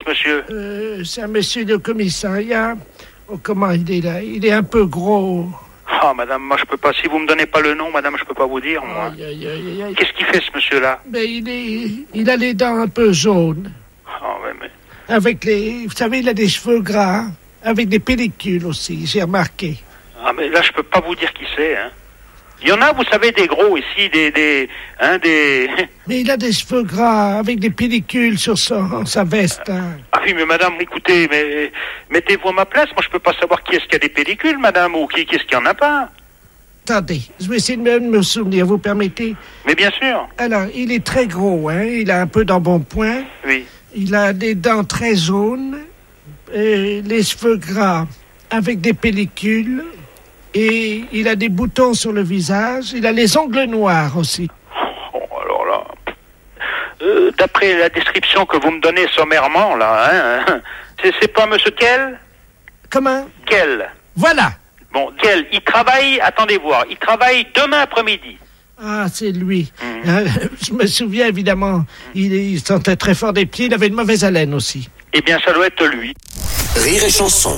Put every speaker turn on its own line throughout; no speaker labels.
monsieur?
C'est un monsieur de commissariat. Oh, comment il est là? Il est un peu gros.
Ah, madame, moi je peux pas. Si vous me donnez pas le nom, madame, je peux pas vous dire, moi.
Aïe.
Qu'est-ce qu'il fait, ce monsieur-là?
Ben, il a les dents un peu jaunes.
Ah, ouais, mais...
Vous savez, il a des cheveux gras, avec des pellicules aussi, j'ai remarqué.
Ah, mais là, je peux pas vous dire qui c'est, hein. Il y en a, vous savez, des gros ici, des...
Mais il a des cheveux gras, avec des pellicules sur sa veste. Hein.
Ah oui, mais madame, écoutez, mais mettez-vous à ma place. Moi, je peux pas savoir qui est-ce qui a des pellicules, madame, ou qui est-ce qui en a pas.
Attendez, je vais essayer de me souvenir, vous permettez?
Mais bien sûr.
Alors, il est très gros, hein. Il a un peu d'embonpoint.
Oui.
Il a des dents très jaunes, les cheveux gras, avec des pellicules. Et il a des boutons sur le visage. Il a les ongles noirs aussi.
Oh, alors là... d'après la description que vous me donnez sommairement, là, hein, c'est pas monsieur Kell?
Comment?
Kell.
Voilà.
Bon, Kell, il travaille, attendez voir, il travaille demain après-midi.
Ah, c'est lui. Je me souviens, évidemment, il sentait très fort des pieds. Il avait une mauvaise haleine aussi.
Eh bien, ça doit être lui.
Rire et chanson.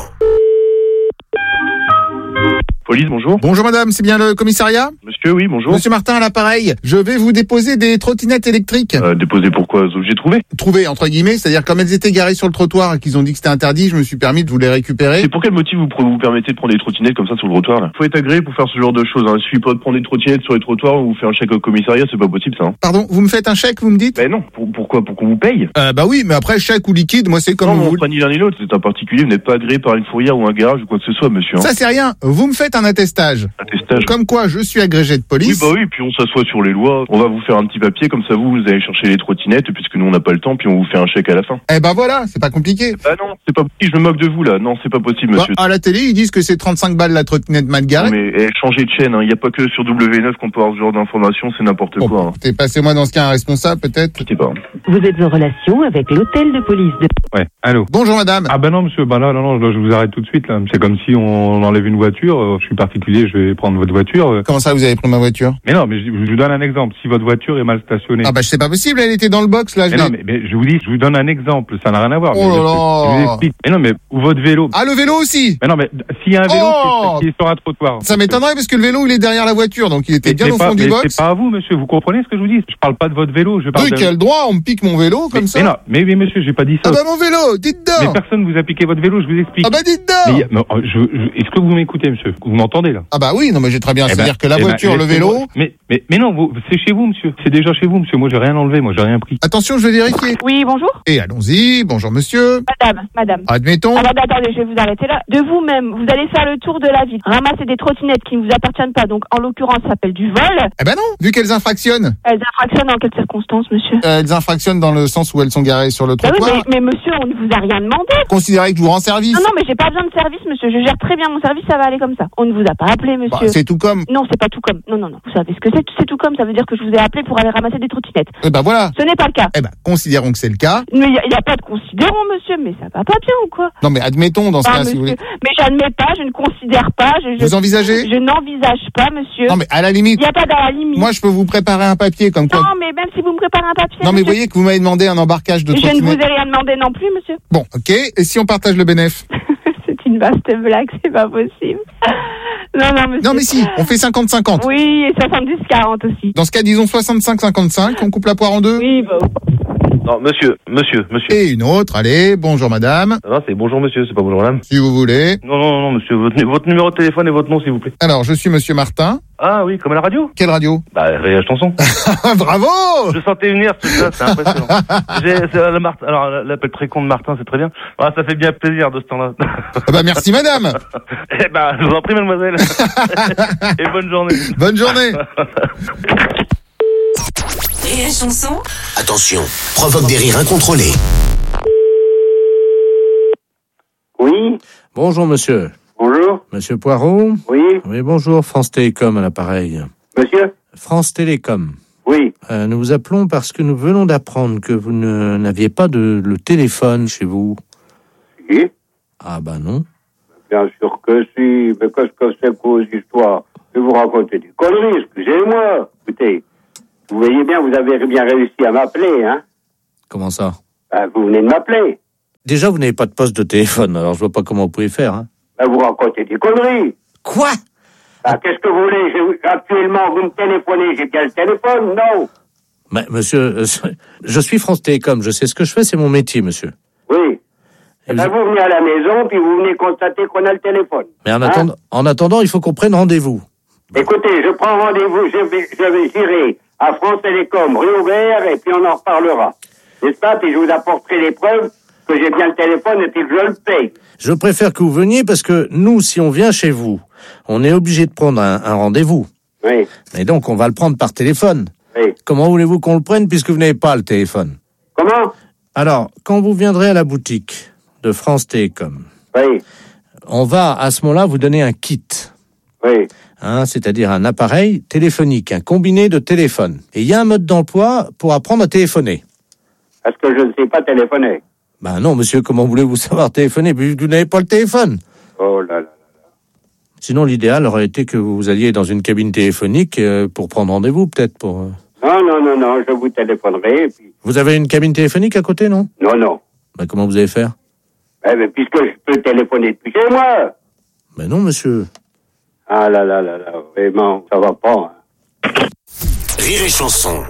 Police, bonjour.
Bonjour madame, c'est bien le commissariat?
Monsieur, oui, bonjour.
Monsieur Martin à l'appareil, je vais vous déposer des trottinettes électriques.
Déposer pourquoi? J'ai trouvé.
Trouvées, entre guillemets, c'est-à-dire comme elles étaient garées sur le trottoir et qu'ils ont dit que c'était interdit, je me suis permis de vous les récupérer.
C'est pour quel motif vous permettez de prendre des trottinettes comme ça sur le trottoir, là? Faut être agréé pour faire ce genre de choses, hein. Il suffit pas de prendre des trottinettes sur les trottoirs ou faire un chèque au commissariat, c'est pas possible, ça, hein.
Pardon, vous me faites un chèque, vous me dites?
Ben non, pourquoi? Pour qu'on vous paye?
Bah oui, mais après, chèque ou liquide, moi c'est comme
non,
vous
on
voulez.
prend ni l'un ni l'autre, c'est un particulier, vous n'êtes pas agréé par une fourrière ou un garage ou quoi que ce soit, monsieur, hein.
Ça c'est rien, vous me faites un attestage.
Attestage.
Comme quoi, je suis agrégé de police.
Oui, bah oui, puis on s'assoit sur les lois, on va vous faire un petit papier, comme ça vous allez chercher les trottinettes, puisque nous on n'a pas le temps, puis on vous fait un chèque à la fin.
Eh ben voilà, c'est pas compliqué.
Ah non, c'est pas possible, je me moque de vous là, non, c'est pas possible, monsieur.
Bah, à la télé, ils disent que c'est 35 balles la trottinette mal garée.
Non, mais changez de chaîne, hein. Il n'y a pas que sur W9 qu'on peut avoir ce genre d'informations, c'est n'importe quoi. Hein.
T'es passez-moi dans ce cas un responsable peut-être?
Je sais pas.
Vous êtes en relation avec l'hôtel de police de...
Ouais, allô.
Bonjour madame.
Ah ben non monsieur, bah là, non, je vous arrête tout de suite là. C'est comme si on enlève une voiture, je suis particulier, je vais prendre votre voiture.
Comment ça vous avez pris ma voiture?
Mais non, mais je vous donne un exemple. Si votre voiture est mal stationnée.
Ah bah c'est pas possible, elle était dans le box là.
Mais non, mais je vous dis, je vous donne un exemple, ça n'a rien à voir.
Oh là là.
Je vous explique. Mais non, mais ou votre vélo.
Ah le vélo aussi.
Mais non, mais s'il y a un vélo qui est sur un trottoir.
Ça m'étonnerait parce que le vélo il est derrière la voiture, donc il était bien au fond du box.
C'est pas à vous monsieur, vous comprenez ce que je vous dis? Je parle pas de votre vélo, je parle
de... quel droit on me pique mon vélo comme ça?
Mais non, mais monsieur, j'ai pas dit ça.
Ah bah mon vélo, dites donc.
Mais personne vous a piqué votre vélo, je vous explique.
Ah bah dites donc.
Est-ce que vous m'écoutez monsieur? Vous m'entendez là?
Ah bah oui, non mais j'ai très bien, c'est-à-dire que la voiture, le vélo...
Mais non, c'est chez vous monsieur, c'est déjà chez vous monsieur, moi j'ai rien enlevé, moi j'ai rien pris.
Attention, je vais vérifier.
Oui, bonjour.
Et allons-y, bonjour monsieur.
Madame.
Admettons.
Attendez, je vais vous arrêter là. De vous-même, vous allez faire le tour de la ville, ramasser des trottinettes qui ne vous appartiennent pas, donc en l'occurrence ça s'appelle du vol.
Eh ben non, vu qu'elles infractionnent.
Elles infractionnent dans quelles circonstances, monsieur?
Elles infractionnent dans le sens où elles sont garées sur le trottoir.
Oui, mais monsieur, on ne vous a rien demandé.
Considérez que je vous rends service.
Non, mais j'ai pas besoin de service, monsieur. Je gère très bien mon service, ça va aller comme ça. On ne vous a pas appelé, monsieur.
Bah, c'est tout comme.
Non, c'est pas tout comme. Non. Vous savez ce que c'est tout comme. Ça veut dire que je vous ai appelé pour aller ramasser des trottinettes.
Eh ben voilà.
Ce n'est pas le cas.
Eh ben, considérons que c'est le cas.
Mais il y a pas de considérons, monsieur. Mais ça va pas bien ou quoi?
Non, mais admettons dans ce cas, si vous voulez.
Mais j'admets pas, je ne considère pas.
Vous envisagez?
Je n'envisage pas, monsieur.
Non, mais à la limite.
Il n'y a pas à la limite.
Moi, je peux vous préparer un papier comme quoi.
Non, mais même si vous me préparez un papier.
Non, mais vous voyez que vous m'avez demandé un embarquage de trottinette.
Je ne vous ai rien demandé non plus, monsieur.
Bon, ok. Et si on partage le bénéf?
C'est une vaste blague, c'est pas possible. Non, monsieur.
Non, mais si, on fait 50-50.
Oui, et 70-40 aussi.
Dans ce cas, disons 65-55, on coupe la poire en deux.
Oui, bah.
Non, monsieur.
Et une autre, allez, bonjour madame.
Non, c'est bonjour monsieur, c'est pas bonjour madame.
Si vous voulez.
Non, monsieur, votre numéro de téléphone et votre nom, s'il vous plaît.
Alors, je suis monsieur Martin.
Ah oui, comme à la radio.
Quelle radio?
Bah, Rire et chanson.
Bravo!
Je sentais venir tout ça, c'est impressionnant. Alors, l'appel très con de Martin, c'est très bien. Ah, ça fait bien plaisir de ce temps-là.
Ah bah merci madame.
Eh bah, je vous en prie mademoiselle. Et bonne journée.
Bonne journée.
Rire et chanson. Attention, provoque des rires incontrôlés.
Oui.
Bonjour monsieur.
Bonjour.
Monsieur Poirot?
Oui.
Oui, bonjour, France Télécom à l'appareil.
Monsieur?
France Télécom.
Oui.
Nous vous appelons parce que nous venons d'apprendre que vous n'aviez pas le téléphone chez vous.
Si.
Ah bah non.
Bien sûr que si, mais qu'est-ce que c'est que vos histoires? Je vais vous raconter des conneries, excusez-moi. Écoutez, vous voyez bien, vous avez bien réussi à m'appeler, hein?
Comment ça?
Vous venez de m'appeler.
Déjà, vous n'avez pas de poste de téléphone, alors je vois pas comment vous pouvez faire. Hein.
Ben, vous racontez des conneries.
Quoi?
Qu'est-ce que vous voulez? Actuellement, vous me téléphonez, j'ai bien le téléphone, non?
Mais, monsieur, je suis France Télécom, je sais ce que je fais, c'est mon métier, monsieur.
Oui. Vous venez à la maison, puis vous venez constater qu'on a le téléphone.
Mais en attendant, il faut qu'on prenne rendez-vous.
Écoutez, je prends rendez-vous, j'irai à France Télécom, rue Aubert, et puis on en reparlera. N'est-ce pas? Puis je vous apporterai les preuves que j'ai bien le téléphone et puis que je le paye.
Je préfère que vous veniez parce que nous, si on vient chez vous, on est obligé de prendre un rendez-vous.
Oui.
Et donc, on va le prendre par téléphone.
Oui.
Comment voulez-vous qu'on le prenne puisque vous n'avez pas le téléphone?
Comment?
Alors, quand vous viendrez à la boutique de France Télécom,
oui,
on va à ce moment-là vous donner un kit.
Oui.
C'est-à-dire un appareil téléphonique, un combiné de téléphone. Et il y a un mode d'emploi pour apprendre à téléphoner.
Est-ce que je ne sais pas téléphoner?
Ben non, monsieur, comment voulez-vous savoir téléphoner puisque vous n'avez pas le téléphone?
Oh là là.
Sinon, l'idéal aurait été que vous alliez dans une cabine téléphonique pour prendre rendez-vous, peut-être pour...
Non, je vous téléphonerai. Puis...
Vous avez une cabine téléphonique à côté, non?
Non.
Ben, comment vous allez faire?
Puisque je peux téléphoner depuis chez moi.
Ben non, monsieur.
Ah là, vraiment, ça va pas. Hein.
Rire et chanson.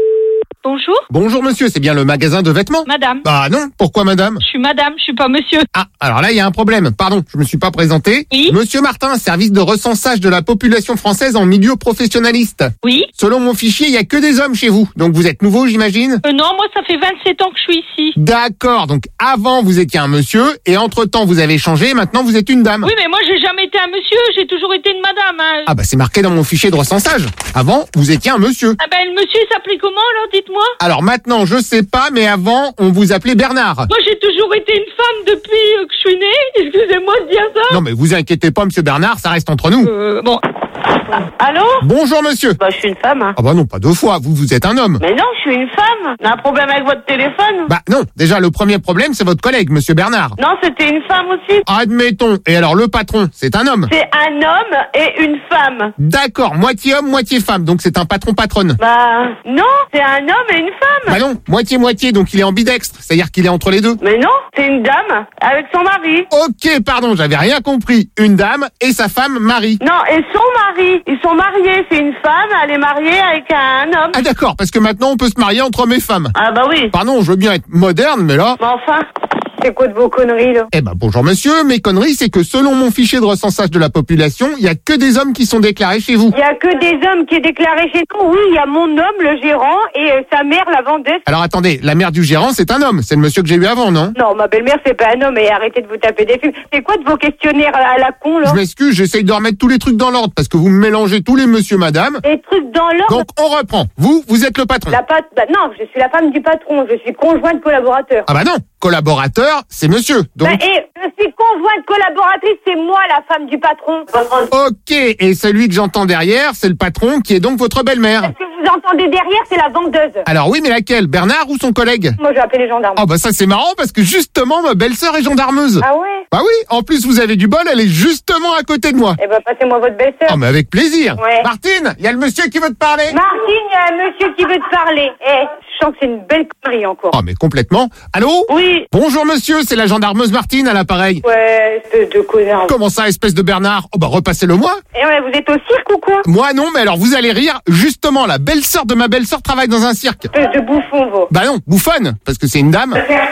Bonjour.
Bonjour monsieur, c'est bien le magasin de vêtements?
Madame.
Bah non, pourquoi madame?
Je suis madame, je suis pas monsieur.
Ah, alors là il y a un problème, pardon, je me suis pas présenté.
Oui.
Monsieur Martin, service de recensage de la population française en milieu professionnaliste.
Oui.
Selon mon fichier, il y a que des hommes chez vous, donc vous êtes nouveau j'imagine?
Non, moi ça fait 27 ans que je suis ici.
D'accord, donc avant vous étiez un monsieur, et entre-temps vous avez changé, maintenant vous êtes une dame.
Oui, mais moi j'ai jamais été un monsieur, j'ai toujours été une madame. Hein.
Ah bah c'est marqué dans mon fichier de recensage. Avant, vous étiez un monsieur.
Ah ben le monsieur il s'appelait comment alors, dites-moi?
Alors maintenant, je sais pas, mais avant, on vous appelait Bernard.
Moi, j'ai toujours été une femme depuis que je suis née. Excusez-moi de dire ça.
Non, mais vous inquiétez pas, monsieur Bernard, ça reste entre nous.
Bon. Allô?
Bonjour, monsieur.
Bah, je suis une femme. Hein.
Ah bah non, pas deux fois. Vous êtes un homme.
Mais non, je suis une femme. On a un problème avec votre téléphone?
Bah non, déjà, le premier problème, c'est votre collègue, monsieur Bernard.
Non, c'était une femme aussi.
Admettons. Et alors, le patron, c'est un homme?
C'est un homme et une femme.
D'accord, moitié homme, moitié femme. Donc, c'est un patron-patronne.
Bah, non, c'est un homme et une femme.
Bah non, moitié-moitié, donc il est ambidextre. C'est-à-dire qu'il est entre les deux.
Mais non, c'est une dame avec son mari.
Ok, pardon, j'avais rien compris. Une dame et sa femme Marie.
Non, et son mari. Ils sont mariés. C'est une femme, elle est mariée avec un homme.
Ah d'accord, parce que maintenant on peut se marier entre hommes et femmes.
Ah bah oui.
Pardon, je veux bien être moderne, mais là...
Mais enfin... C'est quoi de vos conneries, là?
Eh ben, bonjour monsieur, mes conneries, c'est que selon mon fichier de recensage de la population, il y a que des hommes qui sont déclarés chez vous.
Il y a que des hommes qui est déclaré chez nous. Oui, il y a mon homme, le gérant, et sa mère, la vendeuse.
Alors attendez, la mère du gérant, c'est un homme. C'est le monsieur que j'ai eu avant, non?
Non, ma belle-mère, c'est pas un homme, et arrêtez de vous taper des films. C'est quoi de vos questionnaires à la con, là?
Je m'excuse, j'essaye de remettre tous les trucs dans l'ordre, parce que vous me mélangez tous les monsieur, madame.
Les trucs dans l'ordre?
Donc, on reprend. Vous êtes le patron.
Non, je suis la femme du patron. Je suis conjointe collaborateur.
Ah bah non, collaborateur, c'est monsieur. Donc...
je suis conjointe collaboratrice, c'est moi la femme du patron.
Ok, et celui que j'entends derrière, c'est le patron qui est donc votre belle-mère.
Ce que vous entendez derrière, c'est la vendeuse.
Alors oui, mais laquelle? Bernard ou son collègue?
Moi, je vais appeler les gendarmes.
Oh bah ça c'est marrant parce que justement ma belle-sœur est gendarmeuse.
Ah ouais?
Bah oui, en plus vous avez du bol, elle est justement à côté de moi.
Eh ben passez-moi votre belle-sœur.
Oh mais avec plaisir.
Ouais.
Martine, il y a le monsieur qui veut te parler.
Martine, il y a un monsieur qui veut te parler. Je sens que c'est une belle connerie encore.
Oh mais complètement. Allô?
Oui.
Bonjour monsieur, c'est la gendarmeuse Martine à l'appareil.
Ouais, espèce de connard.
Comment ça, espèce de Bernard? Oh bah repassez-le moi.
Eh ouais, vous êtes au cirque ou quoi?
Moi non, mais alors vous allez rire. Justement, la belle-sœur de ma belle-sœur travaille dans un cirque.
Espèce de bouffon, vous.
Bah non, bouffonne, parce que c'est une dame.
Rire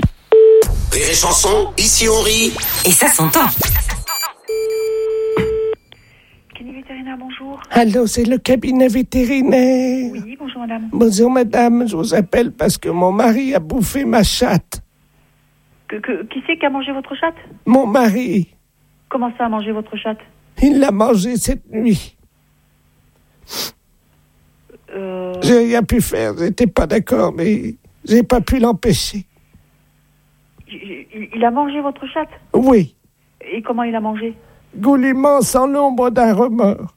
et chanson, ici on rit.
Et ça s'entend.
Cabinet vétérinaire, bonjour.
Allô, c'est le cabinet vétérinaire.
Oui, bonjour madame.
Bonjour madame, je vous appelle parce que mon mari a bouffé ma chatte.
Qui c'est qui a mangé votre chatte?
Mon mari.
Comment ça a mangé votre chatte?
Il l'a mangé cette nuit. J'ai rien pu faire, j'étais pas d'accord, mais j'ai pas pu l'empêcher.
Il a mangé votre chatte?
Oui.
Et comment il a mangé?
Goulûment, sans l'ombre d'un remords.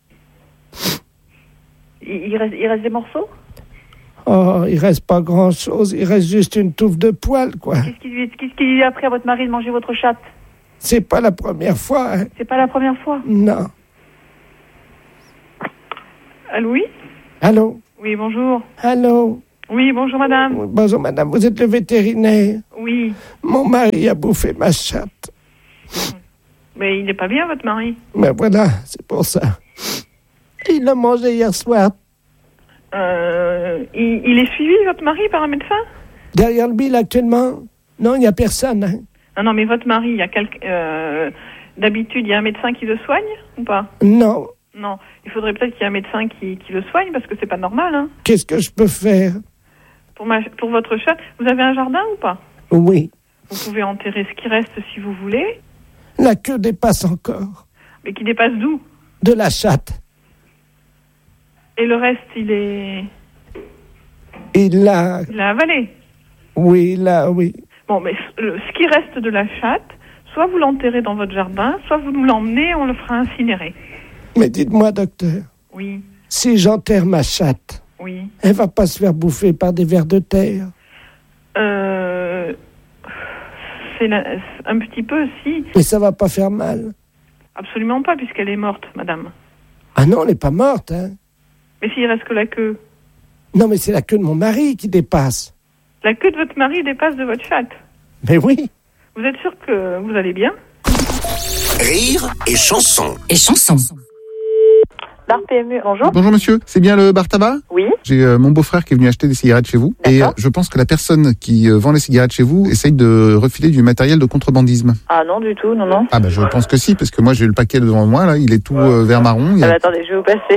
Il reste des morceaux?
Oh, il reste pas grand-chose, il reste juste une touffe de poils, quoi.
Qu'est-ce qui lui a appris à votre mari de manger votre chatte?
C'est pas la première fois, hein.
C'est pas la première fois?
Non.
Allô, oui?
Allô?
Oui, bonjour.
Allô?
Oui, bonjour madame.
Bonjour madame, vous êtes le vétérinaire?
Oui.
Mon mari a bouffé ma chatte.
Mais il n'est pas bien, votre mari?
Mais voilà, c'est pour ça. Il l'a mangé hier soir.
Il est suivi, votre mari, par un médecin?
Derrière le bill actuellement? Non, il n'y a personne. Hein.
Non, mais votre mari, il y a d'habitude, il y a un médecin qui le soigne ou pas?
Non.
Non, il faudrait peut-être qu'il y ait un médecin qui le soigne parce que c'est pas normal. Hein.
Qu'est-ce que je peux faire?
Pour votre chat, vous avez un jardin ou pas?
Oui.
Vous pouvez enterrer ce qui reste si vous voulez.
La queue dépasse encore.
Mais qui dépasse d'où?
De la chatte.
Et le reste, il est...
Il l'a
avalé?
Oui, oui.
Bon, mais ce qui reste de la chatte, soit vous l'enterrez dans votre jardin, soit vous nous l'emmenez, on le fera incinérer. Mais dites-moi, docteur. Oui. Si j'enterre ma chatte, oui, elle va pas se faire bouffer par des vers de terre? C'est un petit peu, si. Mais ça va pas faire mal? Absolument pas, puisqu'elle est morte, madame. Ah non, elle n'est pas morte, hein. Mais s'il reste que la queue? Non, mais c'est la queue de mon mari qui dépasse. La queue de votre mari dépasse de votre chatte? Mais oui. Vous êtes sûr que vous allez bien?
Rire et chanson.
Et chanson.
Bar PMU, bonjour.
Bonjour monsieur, c'est bien le bar tabac?
Oui.
J'ai mon beau-frère qui est venu acheter des cigarettes chez vous. Et je pense que la personne qui vend les cigarettes chez vous essaye de refiler du matériel de contrebandisme.
Ah non, du tout, non.
Ah bah je pense que si, parce que moi j'ai eu le paquet devant moi, là, il est tout vert marron.
Attendez, je vais vous passer.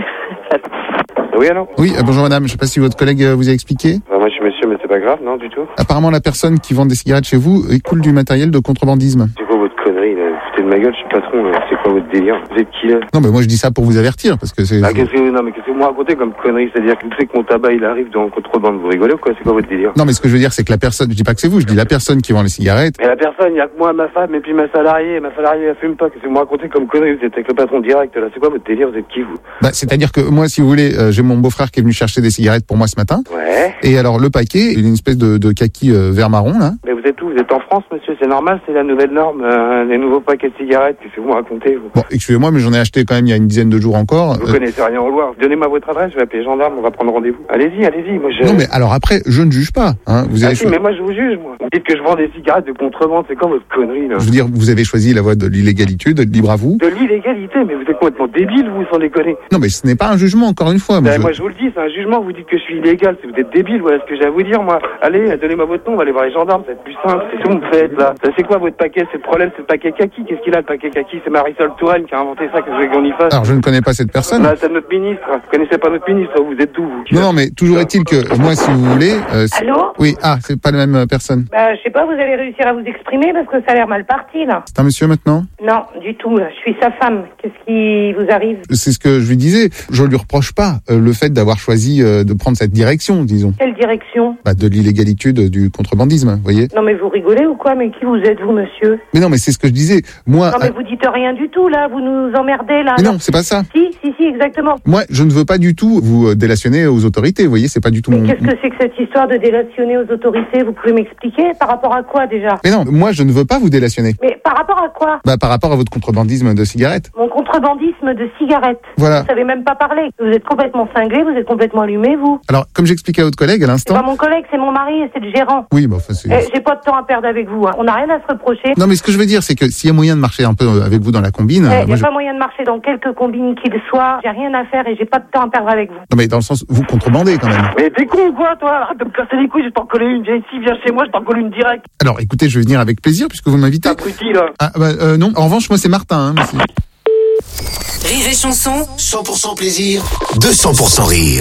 Oui, alors?
Oui, bonjour madame, je sais pas si votre collègue vous a expliqué.
Moi je suis monsieur, mais c'est pas grave, non, du tout.
Apparemment la personne qui vend des cigarettes chez vous écoule du matériel de contrebandisme.
C'est quoi votre connerie, là? Vous foutez de ma gueule, je suis patron, là. C'est quoi votre délire? Vous êtes qui, là?
Non mais moi je dis ça pour vous avertir, parce que c'est...
Ah, qu'est-ce que vous me racontez comme connerie? C'est-à-dire que vous savez que mon tabac il arrive dans le contrebande, vous rigolez ou quoi? C'est quoi votre délire?
Non mais ce que je veux dire c'est que la personne, je dis pas que c'est vous, je dis la personne qui vend les cigarettes.
Mais la personne, il y a que moi, ma femme et puis ma salariée elle fume pas. Qu'est-ce que vous me racontez comme connerie? Vous êtes avec le patron direct, là. C'est quoi votre délire? Vous êtes qui, vous?
Bah c'est-à-dire que moi si vous voulez, j'ai mon beau-frère qui est venu chercher des cigarettes pour moi ce matin.
Ouais.
Et alors le paquet, il est une espèce de kaki vert marron là.
Mais vous êtes où? Vous êtes en France, monsieur? C'est normal, c'est la nouvelle norme, les nouveaux paquets de cigarettes. Qu'est-ce que vous me racontez, vous?
Bon, excusez-moi, mais j'en ai acheté quand même il y a une dizaine de jours encore.
Vous connaissez rien au Loir. Donnez-moi votre adresse, je vais appeler les gendarmes, on va prendre rendez-vous. Allez-y. Moi,
Non, mais alors après, je ne juge pas. Hein. Vous avez
si, mais moi je vous juge, moi. Vous dites que je vends des cigarettes de contrebande, c'est quoi votre connerie, là?
Je veux dire, vous avez choisi la voie de l'illégalité, de libre à vous.
De l'illégalité? Mais vous êtes complètement débile, vous, sans déconner.
Non, mais ce n'est pas un jugement, encore une fois.
Moi je vous le dis, c'est un jugement, vous dites que je suis illégal, si vous êtes débile, voilà ce que j'ai à vous dire, moi. Allez, donnez-moi votre nom, on va aller voir les gendarmes, ça va être plus simple. C'est ce que vous me faites, là. Ça, c'est quoi votre paquet? C'est le problème, c'est le paquet kaki. Qu'est-ce qu'il a, le paquet kaki? C'est Marisol Touraine qui a inventé ça, qu'est-ce que vous voulez qu'on y fasse?
Alors, je ne connais pas cette personne.
Bah, c'est notre ministre. Vous connaissez pas notre ministre, vous êtes d'où, vous?
Non, mais toujours est-il que, moi, si vous voulez...
Allô?
Oui, c'est pas la même personne.
Bah, je sais pas, vous allez réussir à vous exprimer parce que ça a l'air mal parti, là.
C'est un monsieur maintenant?
Non, du tout, là. Je suis sa femme. Qu'est-ce qui vous arrive?
C'est ce que je lui disais. Je lui reproche pas le fait d'avoir choisi de prendre cette direction, disons.
Quelle direction?
Bah, de l'illégalité du contrebandisme, vous voyez.
Non, mais vous rigolez ou quoi? Mais qui vous êtes, vous, monsieur?
Mais non, mais c'est ce que je disais. Moi...
Non, mais vous dites rien du tout, là. Vous nous emmerdez, là.
Mais non, c'est pas ça.
Si, exactement.
Moi, je ne veux pas du tout vous délationner aux autorités, vous voyez, c'est pas du tout
mais qu'est-ce que c'est que cette histoire de délationner aux autorités? Vous pouvez m'expliquer? Par rapport à quoi, déjà?
Mais non, moi, je ne veux pas vous délationner.
Mais par rapport à quoi?
Bah, par rapport à votre contrebandisme de cigarettes.
Mon contrebandisme de cigarettes?
Voilà.
Vous savez même pas parler. Vous êtes complètement cinglé, vous êtes complètement allumé, vous.
Alors, comme j'expliquais à votre collègue à l'instant...
C'est pas mon collègue, c'est mon mari et c'est le gérant.
Oui, bah, enfin, c'est...
J'ai pas de temps à perdre avec vous, hein. On n'a rien à se reprocher.
Non, mais ce que je veux dire, c'est que s'il y a moyen de marcher un peu avec vous dans la combine...
Il n'y a pas moyen de marcher dans quelques combines qu'il soit. J'ai rien à faire et j'ai pas de temps à perdre avec vous.
Non, mais dans le sens, vous contrebandez quand même.
Mais t'es con ou quoi, toi? Arrête de me casser les couilles, je vais t'en coller une. Viens ici, viens chez moi, je t'en colle une direct.
Alors, écoutez, je vais venir avec plaisir puisque vous m'invitez.
Abruti, là.
Ah, bah, non. En revanche, moi, c'est Martin, hein, monsieur.
Rire et chanson, 100% plaisir, 200% rire.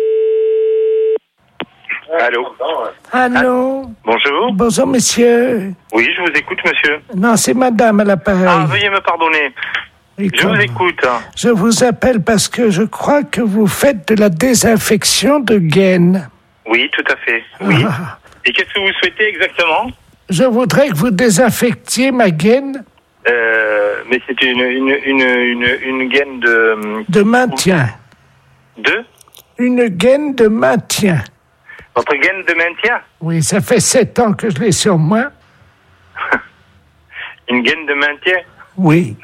Allô?
Allô?
Bonjour.
Bonjour, monsieur.
Oui, je vous écoute, monsieur.
Non, c'est madame à l'appareil.
Ah, veuillez me pardonner. Je vous écoute.
Je vous appelle parce que je crois que vous faites de la désinfection de gaines.
Oui, tout à fait. Oui.
Ah.
Et qu'est-ce que vous souhaitez exactement?
Je voudrais que vous désinfectiez ma gaine.
Mais c'est une gaine de...
De maintien. Une gaine de maintien.
Votre gaine de maintien?
Oui, ça fait 7 ans que je l'ai sur moi.
Une gaine de maintien?
Oui.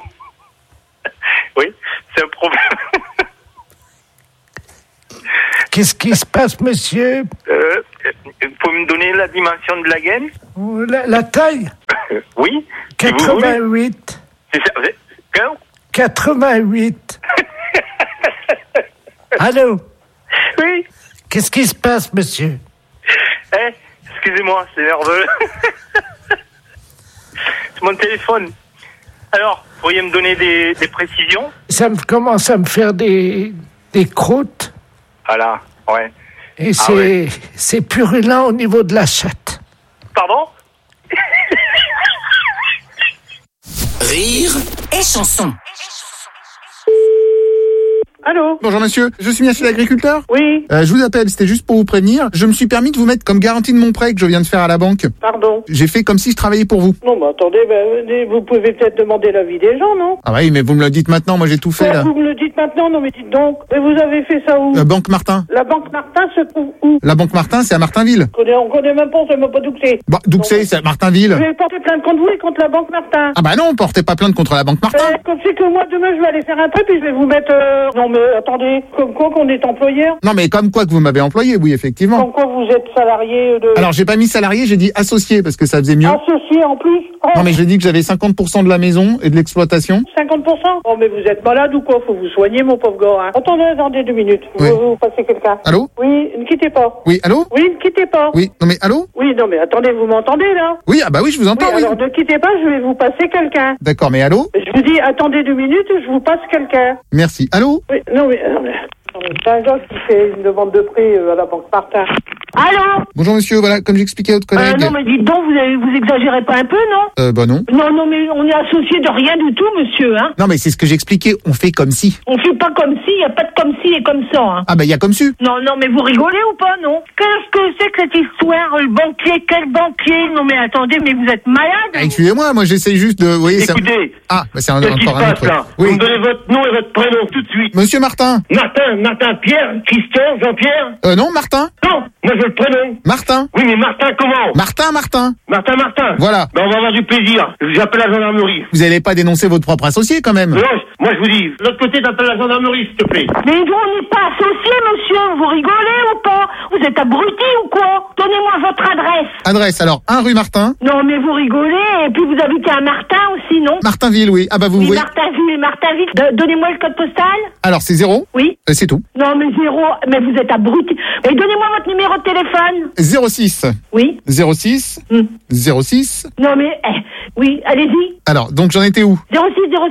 Oui, c'est un problème.
Qu'est-ce qui se passe, monsieur?
Vous pouvez me donner la dimension de la gaine?
La taille?
Oui.
88.
C'est ça.
88. Allô?
Oui.
Qu'est-ce qui se passe, monsieur?
Excusez-moi, c'est nerveux. C'est mon téléphone. Alors, pourriez me donner des précisions?
Ça me commence à me faire des croûtes.
Voilà, ouais.
Et c'est purulent au niveau de la chatte.
Pardon?
Rire et chanson.
Allô? Bonjour monsieur, je suis bien chez l'agriculteur?
Oui.
Je vous appelle, c'était juste pour vous prévenir. Je me suis permis de vous mettre comme garantie de mon prêt que je viens de faire à la banque.
Pardon?
J'ai fait comme si je travaillais pour vous.
Non, mais attendez, vous pouvez peut-être demander l'avis des gens, non?
Ah oui, mais vous me le dites maintenant, moi j'ai tout fait là.
Vous me le dites maintenant, non mais dites donc. Mais vous avez fait ça où?
Banque Martin.
La Banque Martin se trouve où?
La Banque Martin, c'est à Martinville.
On connaît même pas, on sait même pas d'où c'est.
Bah, d'où c'est à Martinville.
Je vais porter plainte contre vous et contre la Banque Martin.
Ah bah non, portez pas plainte contre la Banque Martin.
Comme c'est que moi, demain, je vais aller faire un truc et je vais vous mettre... Non mais attendez, comme quoi qu'on est employeur?
Non mais comme quoi que vous m'avez employé, oui, effectivement.
Comme quoi vous êtes salarié de...
Alors j'ai pas mis salarié, j'ai dit associé parce que ça faisait mieux.
Associé en plus?
Non mais j'ai dit que j'avais 50% de la maison et de l'exploitation.
50%? Oh mais vous êtes malade ou quoi? Faut vous soigner, mon pauvre gars. Hein. Attendez 2 minutes. Vous passez quelqu'un.
Allô?
Oui, ne quittez pas.
Oui, allô?
Oui, ne quittez pas.
Oui, non mais allô?
Oui, non mais attendez, vous m'entendez là?
Oui, ah bah oui, je vous entends.
Oui, alors ne quittez pas, je vais vous passer quelqu'un.
D'accord, mais allô?
Je vous dis, attendez 2 minutes, je vous passe quelqu'un.
Merci. Allô?
Oui, non mais c'est un gars qui fait une demande de prêt à la Banque Martin.
Allô?
Bonjour monsieur, voilà, comme j'expliquais à votre collègue.
Non mais dites donc, vous exagérez pas un peu, non?
Bah non.
Non, mais on est associé de rien du tout, monsieur, hein?
Non mais c'est ce que j'expliquais, on fait comme si.
On fait pas comme si, y a pas de comme si et comme ça, hein?
Ah bah y a comme si.
Non, mais vous rigolez ou pas, non? Qu'est-ce que c'est que cette histoire, le banquier? Quel banquier? Non mais attendez, mais vous êtes malade?
Excusez-moi, moi j'essaie juste de... Vous voyez,
écoutez,
ah, bah c'est
qu'est-ce qui
encore
se
un
passe
autre.
là?
Oui.
Vous me donnez votre nom et votre prénom tout de suite.
Monsieur Martin.
Martin, Pierre, Christian, Jean-Pierre?
Non, Martin.
Non, moi je veux le prénom.
Martin.
Oui, mais Martin comment?
Martin.
Martin.
Voilà.
Ben, on va avoir du plaisir. J'appelle la gendarmerie.
Vous allez pas dénoncer votre propre associé quand même?
Non, moi je vous dis, de l'autre côté t'appelles la gendarmerie s'il te plaît.
Mais nous on n'est pas associés, monsieur. Vous rigolez ou pas? Vous êtes abruti ou quoi? Donnez-moi votre adresse.
Adresse, alors 1 rue Martin.
Non mais vous rigolez. Et puis vous habitez à Martin aussi, non?
Martinville, oui. Ah bah vous
oui,
voyez.
Martinville. Donnez-moi le code postal.
Alors c'est 0.
Oui.
C'est tout.
Non mais 0. Mais vous êtes abruti. Et donnez-moi votre numéro de téléphone.
06.
Oui.
06. 06.
Non mais oui, allez-y.
Alors donc j'en étais où?
06.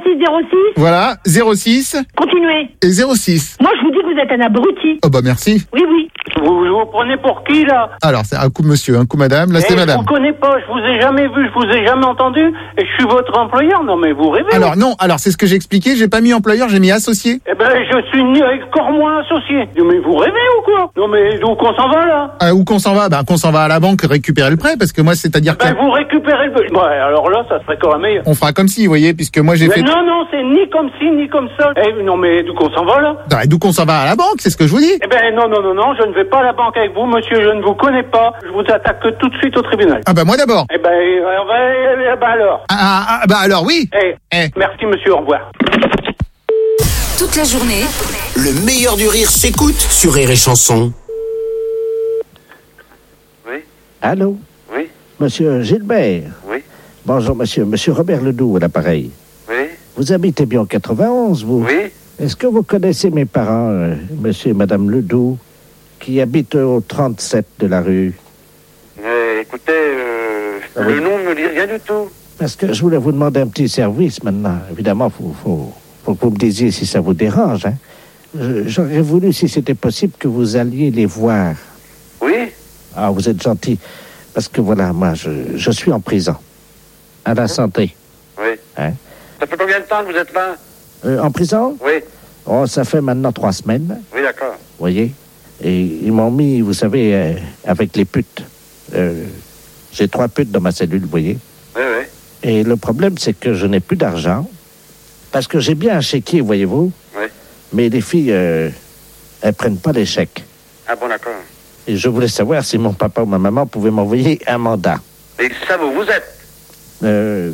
Voilà, 06.
Continuez.
Et 06.
Moi je vous dis que vous êtes un abruti.
Oh bah merci.
Oui.
Vous prenez pour qui là?
Alors c'est un coup monsieur, un coup madame, là c'est madame.
Je vous connais pas, je vous ai jamais vu, je vous ai jamais entendu, et je suis votre employeur. Non mais vous rêvez.
Alors non, alors c'est ce que j'ai expliqué, j'ai pas mis employeur, j'ai mis associé.
Eh ben je suis encore moins associé. Mais vous rêvez ou quoi? Non mais où qu'on s'en va là?
Où qu'on s'en va? Ben qu'on s'en va à la banque récupérer le prêt, parce que moi c'est-à-dire que...
vous récupérez le prêt. Ouais, alors là ça serait quand même meilleur.
On fera comme si, vous voyez, puisque moi j'ai fait...
Non, c'est ni comme ci, ni comme ça. Non mais d'où qu'on s'en va là?
D'où qu'on s'en va à la banque, c'est ce que je vous dis.
Eh ben non, je ne vais pas à la banque avec vous, monsieur, je ne vous connais pas. Je vous attaque tout de suite au tribunal.
Ah bah moi d'abord.
Eh ben, alors.
Bah alors oui.
Merci monsieur, au revoir.
Toute la journée, le meilleur du rire s'écoute sur Rire et Chanson.
Oui.
Allô?
Oui.
Monsieur Gilbert?
Oui.
Bonjour monsieur Robert Ledoux à l'appareil.
Oui.
Vous habitez bien en 91, vous?
Oui.
Est-ce que vous connaissez mes parents, monsieur et madame Ledoux, qui habitent au 37 de la rue?
Écoutez, le nom ne me dit rien du tout.
Parce que je voulais vous demander un petit service maintenant. Évidemment, faut que vous me disiez si ça vous dérange. Hein. J'aurais voulu, si c'était possible, que vous alliez les voir.
Oui.
Ah, vous êtes gentil. Parce que voilà, moi, je suis en prison. À la santé.
Oui.
Hein?
Ça fait combien de temps que vous êtes là?
En prison?
Oui.
Oh, ça fait maintenant 3 semaines.
Oui, d'accord.
Vous voyez? Et ils m'ont mis, vous savez, avec les putes. J'ai 3 putes dans ma cellule, vous voyez?
Oui.
Et le problème, c'est que je n'ai plus d'argent. Parce que j'ai bien un chéquier, voyez-vous.
Oui.
Mais les filles, elles prennent pas les chèques.
Ah bon, d'accord.
Et je voulais savoir si mon papa ou ma maman pouvaient m'envoyer un mandat.
Et ça, vous êtes?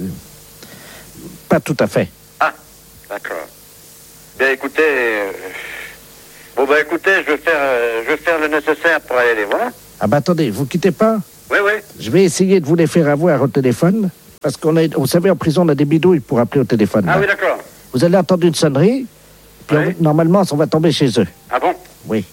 Pas tout à fait.
Ah, d'accord. Bien, écoutez, Bon, bah écoutez, je vais faire le nécessaire pour aller les voir.
Ah bah attendez, vous quittez pas.
Oui.
Je vais essayer de vous les faire avoir au téléphone. Parce vous savez, en prison, on a des bidouilles pour appeler au téléphone.
Ah
là.
oui, d'accord.
Vous allez entendre une sonnerie, puis normalement, on va tomber chez eux.
Ah bon?
Oui.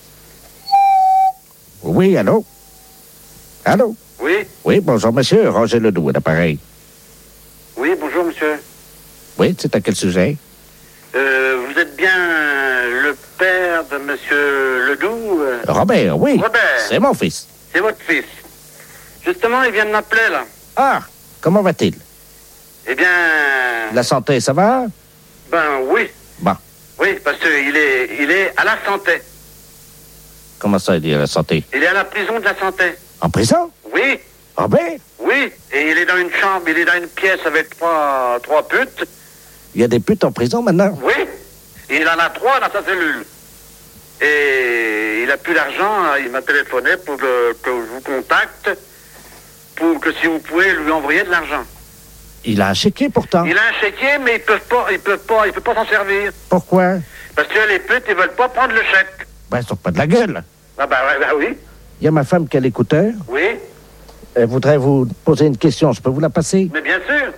Oui, allô? Allô?
Oui.
Oui, bonjour, monsieur. Roger Ledoux, à l'appareil.
Oui, bonjour, monsieur.
Oui, c'est à quel sujet?
Vous êtes bien le père de monsieur Ledoux?
Robert, oui.
Robert.
C'est mon fils.
C'est votre fils. Justement, il vient de m'appeler, là.
Ah, comment va-t-il?
Eh bien...
La santé, ça va?
Ben, oui.
Bon.
Oui, parce qu'il est à la santé.
Comment ça, il est à la santé?
Il est à la prison de la santé.
En prison?
Oui.
Robert?
Oui, et il est dans une chambre, il est dans une pièce avec trois putes.
Il y a des putes en prison, maintenant?
Oui. Il en a 3 dans sa cellule. Et il a plus d'argent, il m'a téléphoné pour que je vous contacte, pour que si vous pouvez lui envoyer de l'argent.
Il a un chéquier pourtant.
Il a un chéquier, mais il peut pas s'en servir.
Pourquoi?
Parce que les putes, ils veulent pas prendre le chèque.
Ben, ils sont pas de la gueule.
Ah bah oui.
Il y a ma femme qui a l'écouteur.
Oui.
Elle voudrait vous poser une question. Je peux vous la passer?
Mais bien sûr.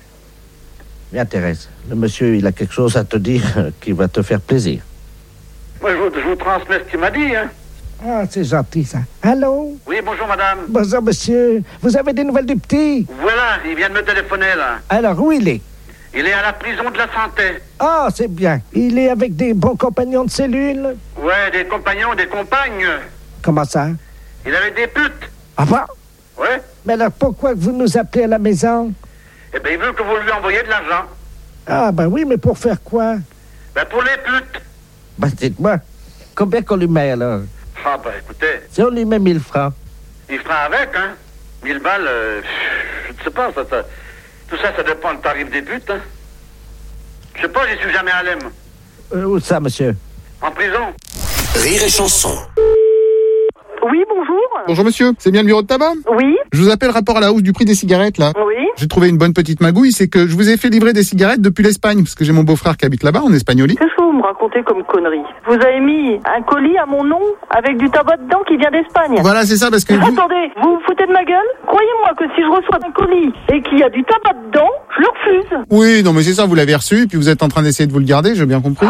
Bien, Thérèse. Le monsieur, il a quelque chose à te dire qui va te faire plaisir.
Moi, je vous transmets ce qu'il m'a dit, hein.
Ah, c'est gentil, ça. Allô?
Oui, bonjour, madame.
Bonjour, monsieur. Vous avez des nouvelles du petit?
Voilà, il vient de me téléphoner, là.
Alors, où il est?
Il est à la prison de la santé.
Ah, c'est bien. Il est avec des bons compagnons de cellule?
Ouais, des compagnons, des compagnes.
Comment ça?
Il avait des putes.
Ah bon?
Ouais.
Mais alors, pourquoi vous nous appelez à la maison?
Eh bien, il veut que vous lui envoyiez de l'argent.
Ah, ben oui, mais pour faire quoi?
Ben, pour les putes.
Ben, dites-moi, combien qu'on lui met, alors?
Ah, ben, écoutez.
Si on lui met 1000 francs.
Il fera avec, hein. 1000 balles, je ne sais pas, tout ça, ça dépend du tarif des putes, hein. Je sais pas, j'y suis jamais allé, moi.
Où ça, monsieur?
En prison.
Rire et chanson.
Oui, bonjour.
Bonjour monsieur, c'est bien le bureau de tabac?
Oui.
Je vous appelle rapport à la hausse du prix des cigarettes là.
Oui.
J'ai trouvé une bonne petite magouille, c'est que je vous ai fait livrer des cigarettes depuis l'Espagne, parce que j'ai mon beau-frère qui habite là-bas, en Espagnoli.
Qu'est-ce que vous me racontez comme connerie? Vous avez mis un colis à mon nom avec du tabac dedans qui vient d'Espagne.
Voilà, c'est ça, parce que...
Attendez, vous vous foutez de ma gueule? Croyez-moi que si je reçois un colis et qu'il y a du tabac dedans, je le refuse.
Oui, non mais c'est ça, vous l'avez reçu, et puis vous êtes en train d'essayer de vous le garder, j'ai bien compris.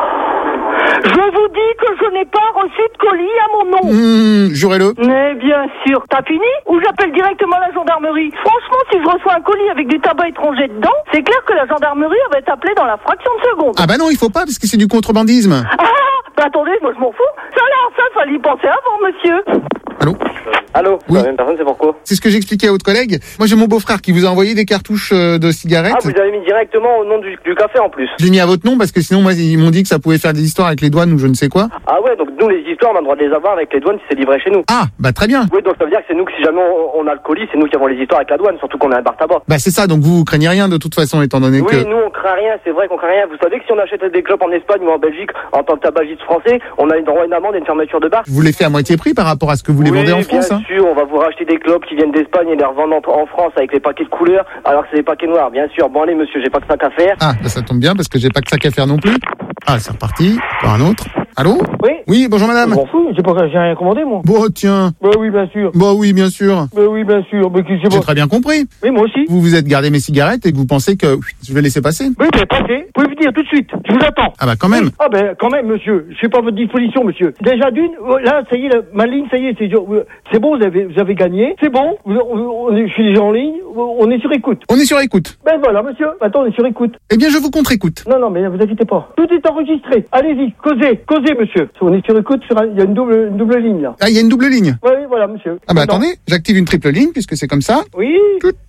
Je vous dis que je n'ai pas reçu de colis à mon nom.
Jurez-le.
Mais bien sûr. T'as fini? Ou j'appelle directement la gendarmerie? Franchement, si je reçois un colis avec du tabac étranger dedans, c'est clair que la gendarmerie va être appelée dans la fraction de seconde.
Ah bah non, il faut pas, parce que c'est du contrebandisme.
Ah, bah attendez, moi je m'en fous. Ça alors, ça fallait y penser avant, monsieur.
Allô?
Oui.
La même personne, c'est pourquoi?
C'est ce que j'expliquais à votre collègue. Moi j'ai mon beau-frère qui vous a envoyé des cartouches de cigarettes.
Ah, vous avez mis directement au nom du café en plus.
Je l'ai mis à votre nom parce que sinon moi ils m'ont dit que ça pouvait faire des histoires avec les douanes ou je ne sais quoi.
Ah ouais, donc nous les histoires on a le droit de les avoir avec les douanes si c'est livré chez nous.
Ah, bah très bien.
Oui, donc ça veut dire que c'est nous que si jamais on a le colis, c'est nous qui avons les histoires avec la douane, surtout qu'on a un bar tabac.
Bah c'est ça, donc vous craignez rien de toute façon étant donné
Oui,
que...
nous on craint rien, c'est vrai qu'on craint rien. Vous savez que si on achète des clopes en Espagne ou en Belgique en tant que tabagiste français, on a droit à une amende et une fermeture de bar.
Vous les fait à moitié prix par rapport à ce que vous les vendez en France, hein.
Bien sûr, on va vous racheter des clopes qui viennent d'Espagne et les revendre en France avec les paquets de couleurs, alors que c'est des paquets noirs, bien sûr. Bon allez monsieur, j'ai pas que ça qu'à faire.
Ah, bah ça tombe bien parce que j'ai pas que ça qu'à faire non plus. Ah, c'est reparti. Encore un autre. Allô?
Oui.
Oui, bonjour madame.
Je m'en fous, j'ai rien commandé moi.
Bon, tiens.
Bah oui, bien sûr.
Bah oui, bien sûr.
Bah oui, bien sûr. Mais
j'ai très bien compris.
Oui, moi aussi.
Vous vous êtes gardé mes cigarettes et que vous pensez que je vais laisser passer.
Oui, mais passez. Vous pouvez venir tout de suite. Je vous attends.
Ah bah quand même.
Oui. Ah ben quand même, monsieur. Je suis pas à votre disposition, monsieur. Déjà d'une, là, ça y est, ma ligne, ça y est, c'est bon, vous avez gagné. C'est bon. Je suis déjà en ligne. On est sur écoute.
On est sur écoute.
Ben voilà, monsieur. Maintenant, on est sur écoute.
Eh bien, je vous contre-écoute.
Non, mais vous inquiétez pas. Tout est enregistré. Allez-y, causez, monsieur. On est sur écoute, il y a une double ligne là.
Ah, il y a une double ligne.
Oui, voilà, monsieur.
Ah bah attendez, j'active une triple ligne puisque c'est comme ça.
Oui.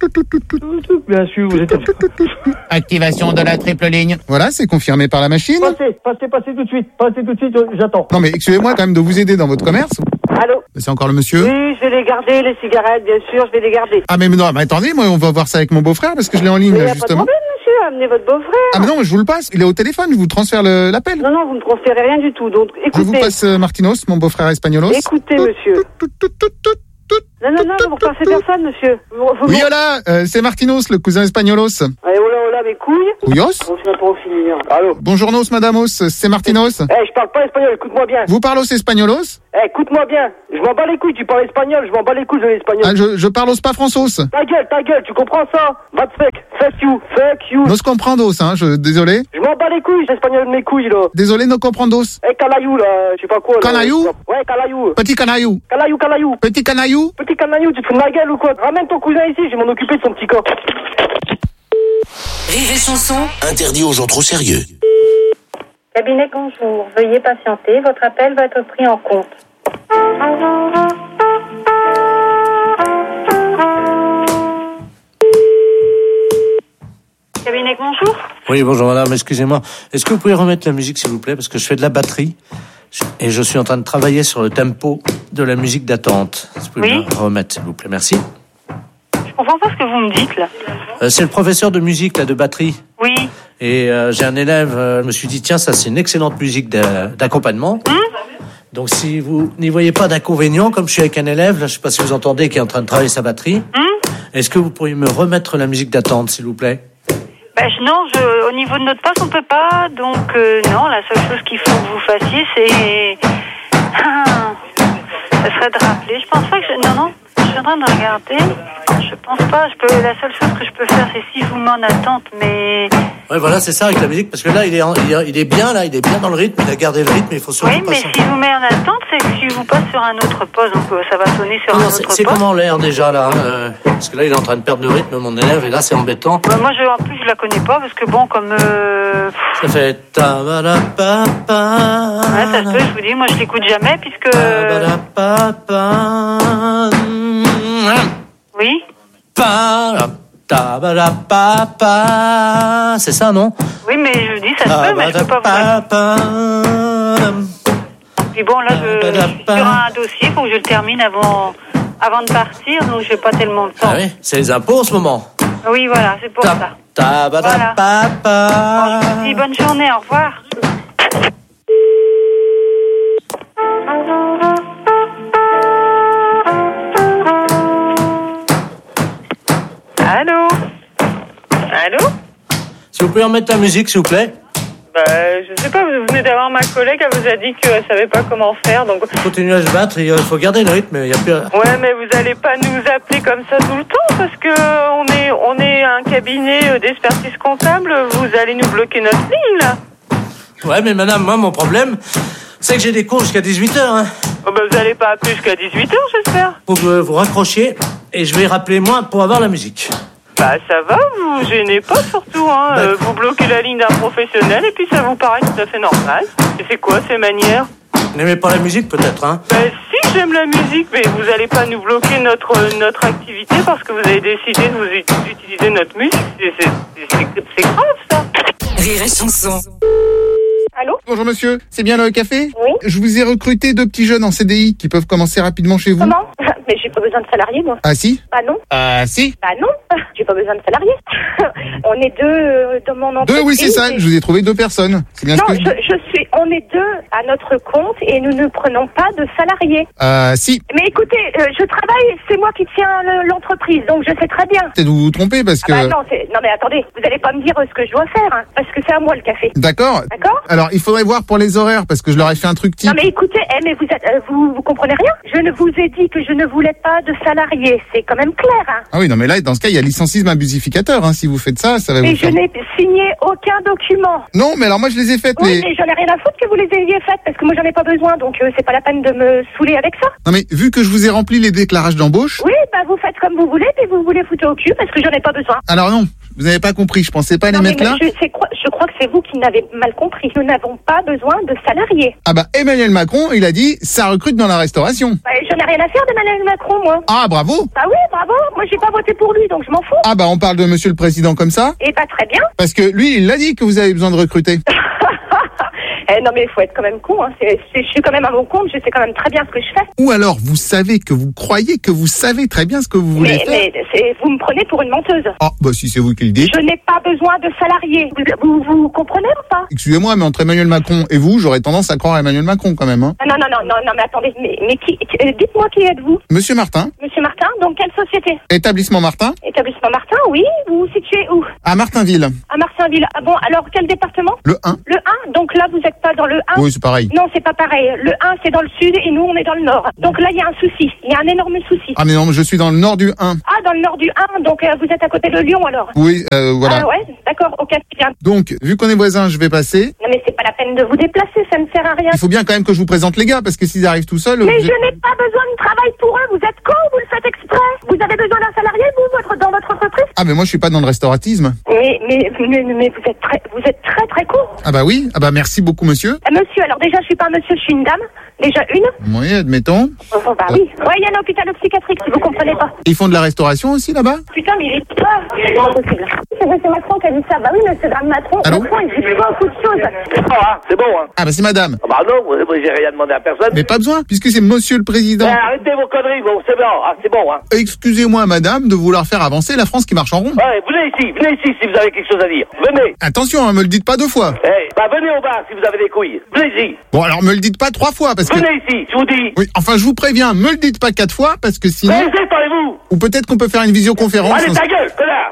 Bien sûr, vous êtes...
Activation de la triple ligne. Voilà, c'est confirmé par la machine.
Passez tout de suite. Passez tout de suite, j'attends.
Non mais excusez-moi quand même de vous aider dans votre commerce.
Allô?
C'est encore le monsieur?
Oui, je vais les garder, les cigarettes, bien sûr, je vais les garder.
Ah mais non, mais attendez, moi on va voir ça avec mon beau-frère parce que je l'ai en ligne
mais
là,
y a
justement.
Pas de problème, monsieur, amenez votre beau-frère.
Ah mais non, je vous le passe, il est au téléphone, je vous transfère l'appel.
Non, vous ne transférez rien du tout, donc écoutez.
Je vous passe Martinos, mon beau-frère espagnolos.
Écoutez, monsieur. Non, vous repassez personne, monsieur.
Oui, voilà, c'est Martinos, le cousin espagnolos.
Allez, oh là, mais couilles.
Cuyos?
On vient pour finir. Allô?
Bonjour nos, madamos, c'est Martinos.
Je parle pas espagnol, écoute-moi bien.
Vous parlez españolos?
Écoute-moi bien. Je m'en bats les couilles, tu parles espagnol, je m'en bats les couilles de l'espagnol.
Ah, je parle pas fransos.
Ta gueule, tu comprends ça? Va te fuck you.
Nos comprendos, hein, désolé.
Je m'en bats les couilles, l'espagnol de mes couilles, là.
Désolé, no comprendos.
Calayou, là, je sais pas quoi.
Canayou?
Ouais, calayou.
Petit canayou.
Calayou.
Petit canayou?
Petit canayou, tu te fous de ma gueule ou quoi? Ramène ton cousin ici, je vais m'en occuper de son petit corps.
Rire et chanson, interdit aux gens trop sérieux.
Cabinet, bonjour. Veuillez patienter, votre appel va être pris en compte. Cabinet, bonjour.
Oui, bonjour madame, excusez-moi. Est-ce que vous pouvez remettre la musique s'il vous plaît? Parce que je fais de la batterie et je suis en train de travailler sur le tempo de la musique d'attente. Est-ce que vous pouvez me remettre s'il vous plaît? Merci.
Je comprends pas ce que vous me dites là.
C'est le professeur de musique là, de batterie.
Oui.
Et j'ai un élève, je me suis dit tiens, ça c'est une excellente musique d'accompagnement. Donc si vous n'y voyez pas d'inconvénient, comme je suis avec un élève, là je sais pas si vous entendez, qui est en train de travailler sa batterie, est-ce que vous pourriez me remettre la musique d'attente s'il vous plaît?
Non, au niveau de notre poste, on peut pas. Donc, non, la seule chose qu'il faut que vous fassiez, c'est... ça serait de rappeler. Je pense pas que... Non, je suis en train de regarder. Je pense pas. La seule chose que je peux faire, c'est si je vous mets en attente, mais...
Ouais, voilà, c'est ça avec la musique, parce que là, il est bien, là, il est bien dans le rythme, il a gardé le rythme, il faut surtout pas...
Oui, mais si je vous mets en attente, c'est que si je vous passe sur un autre poste, donc ça va sonner sur un autre poste.
C'est comment l'air, déjà, là parce que là, il est en train de perdre le rythme, mon élève, et là, c'est embêtant.
Moi, en plus, je la connais pas, parce que bon, comme...
Ça fait...
Ouais, ça se peut, je vous dis, moi, je l'écoute jamais, puisque... Oui.
C'est ça, non?
Oui, mais je dis, ça se peut, mais je peux pas vous... Puis bon, là, je suis sur un dossier, il faut que je le termine avant de partir, donc j'ai pas tellement de temps.
Ah oui, c'est les impôts en ce moment.
Oui, voilà, c'est pour ça. Voilà. Bon, je vous dis bonne journée, au revoir. Allô?
Si vous pouvez remettre la musique, s'il vous plaît.
Je sais pas, vous venez d'avoir ma collègue, elle vous a dit qu'elle savait pas comment faire, donc...
Continuez à se battre, il faut garder le rythme, il y a plus...
Ouais, mais vous allez pas nous appeler comme ça tout le temps, parce que on est un cabinet d'expertise comptable, vous allez nous bloquer notre ligne, là.
Ouais, mais madame, moi, mon problème, c'est que j'ai des cours jusqu'à 18h, hein.
Vous allez pas appeler jusqu'à 18h, j'espère.
Faut que vous raccrochiez, et je vais rappeler moi pour avoir la musique.
Ça va, vous gênez pas surtout, hein. Vous bloquez la ligne d'un professionnel et puis ça vous paraît tout à fait normal. Et c'est quoi ces manières?
Vous n'aimez pas la musique peut-être, hein?
Si, j'aime la musique, mais vous allez pas nous bloquer notre activité parce que vous avez décidé de vous utiliser notre musique. C'est grave, ça.
Rire et chanson.
Allô?
Bonjour monsieur, c'est bien le café?
Oui.
Je vous ai recruté 2 petits jeunes en CDI qui peuvent commencer rapidement chez vous.
Comment? Mais j'ai pas besoin de salariés, moi.
Ah si?
Bah non.
Si?
Bah non, j'ai pas besoin de salariés. On est 2 dans mon entreprise.
2, oui c'est ça, je vous ai trouvé 2 personnes. C'est bien
non,
ce que
on est 2 à notre compte et nous ne prenons pas de salariés.
Si.
Mais écoutez, je travaille, c'est moi qui tiens l'entreprise, donc je sais très bien.
C'est de vous vous tromper parce que...
non mais attendez, vous allez pas me dire ce que je dois faire, hein, parce que c'est à moi le café.
D'accord. Alors il faudrait voir pour les horaires parce que je leur ai fait un truc type.
Non mais écoutez, mais vous comprenez rien? Je ne vous ai dit que je ne voulais pas de salariés, c'est quand même clair, hein.
Ah oui, non mais là, dans ce cas, il y a licencisme abusificateur, hein. Si vous faites ça, ça va
mais
vous faire...
je n'ai signé aucun document.
Non, mais alors moi je les ai faites,
Oui, mais j'en ai rien à foutre que vous les ayez faites, parce que moi j'en ai pas besoin, donc c'est pas la peine de me saouler avec ça.
Non mais vu que je vous ai rempli les déclarages d'embauche...
Oui, vous faites comme vous voulez, puis vous voulez foutre au cul, parce que j'en ai pas besoin.
Alors non, vous n'avez pas compris, je pensais pas les mettre là.
Je crois que c'est vous qui n'avez mal compris. Nous n'avons pas besoin de salariés.
Ah Emmanuel Macron, il a dit, ça recrute dans la restauration.
J'en ai rien à faire d'Emmanuel Macron, moi.
Ah, bravo.
Ah oui, bravo. Moi, j'ai pas voté pour lui, donc je m'en fous.
Ah on parle de monsieur le président comme ça?
Eh très bien.
Parce que lui, il l'a dit que vous avez besoin de recruter.
Non mais il faut être quand même con, hein. Je suis quand même à mon compte, je sais quand même très bien ce que je fais.
Ou alors vous savez que vous croyez que vous savez très bien ce que vous voulez faire.
Mais vous me prenez pour une menteuse.
Ah si c'est vous qui le dites.
Je n'ai pas besoin de salariés. Vous comprenez ou pas?
Excusez-moi, mais entre Emmanuel Macron et vous, j'aurais tendance à croire à Emmanuel Macron quand même, hein.
Non mais attendez, mais dites-moi qui êtes-vous?
Monsieur Martin.
Monsieur Martin, donc quelle société?
Établissement Martin.
Établissement Martin, oui. Vous vous situez où?
À Martinville.
À Martinville.
Coutainville. Ah bon, alors quel département?
Le 1.
Le 1, donc là vous n'êtes pas dans le 1.
Oui, c'est pareil.
Non, c'est pas pareil. Le 1 c'est dans le sud et nous on est dans le nord. Donc là il y a un souci, il y a un énorme souci.
Ah mais non, je suis dans le nord du 1.
Ah, dans le nord du 1, donc vous êtes à côté de Lyon alors?
Oui, voilà.
Ah ouais, d'accord, ok, c'est bien.
Donc, vu qu'on est voisins, je vais passer.
Non mais c'est pas la peine de vous déplacer, ça ne sert à rien.
Il faut bien quand même que je vous présente les gars, parce que s'ils arrivent tout seuls...
Mais je n'ai pas besoin de travail pour eux, vous êtes con, vous le faites exprès. Vous avez besoin d'un salarié, vous, dans votre entreprise?
Ah mais moi je suis pas dans le restauratisme.
Mais vous êtes très con.
Ah bah oui, ah bah merci beaucoup monsieur.
Monsieur, alors déjà je suis pas un monsieur, je suis une dame. Déjà une.
Oui, admettons.
Oh, bah oui. Ouais, il y a un hôpital psychiatrique, si vous comprenez pas.
Ils font de la restauration aussi là-bas?
Putain, mais il est pas. C'est impossible. C'est monsieur Macron qui a dit ça. Bah oui, monsieur Macron.
Allô?
Macron, il dit beaucoup de choses.
C'est bon, hein.
Ah bah c'est madame.
Ah bah non, moi j'ai rien demandé à personne.
Mais pas besoin, puisque c'est monsieur le président.
Arrêtez vos conneries, bon, c'est bon, ah, c'est bon, hein.
Excusez-moi madame de vouloir faire avancer la France qui marche en rond.
Ouais, venez ici si vous avez quelque chose à dire. Venez.
Attention, hein, me le dites pas 2 fois.
Bah venez au bar si vous avez des couilles. Venez ici.
Bon alors me le dites pas 3 fois parce que...
Venez ici, je vous dis.
Oui, enfin je vous préviens, me le dites pas 4 fois parce que sinon...
Parlez-vous.
Ou peut-être qu'on peut faire une visioconférence.
Allez, ta gueule, connard.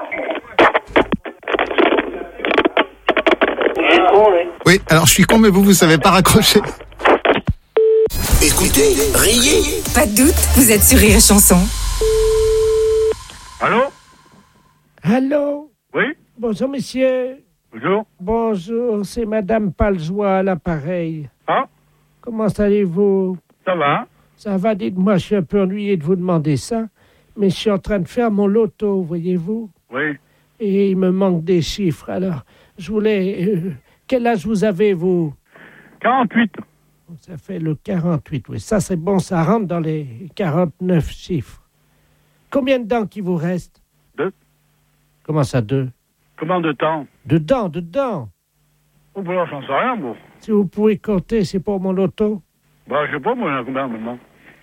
Oui, alors je suis con mais vous savez pas raccrocher.
Écoutez, riez.
Pas de doute, vous êtes sur Rire et Chanson.
Allô?
Allô?
Oui?
Bonjour, monsieur.
Bonjour.
Bonjour, c'est Madame Paljoie à l'appareil.
Ah?
Comment allez-vous?
Ça va?
Ça va, dites-moi, je suis un peu ennuyé de vous demander ça, mais je suis en train de faire mon loto, voyez-vous?
Oui.
Et il me manque des chiffres, alors je voulais... quel âge vous avez, vous?
48.
Ça fait le 48, oui. Ça, c'est bon, ça rentre dans les 49 chiffres. Combien de dents qui vous reste?
2.
Comment ça, 2?
Combien de temps?
De dents.
Oh, bah, j'en sais rien, bon.
Si vous pouvez compter, c'est pour mon loto.
Bah, je sais pas, moi, il y en a combien maintenant?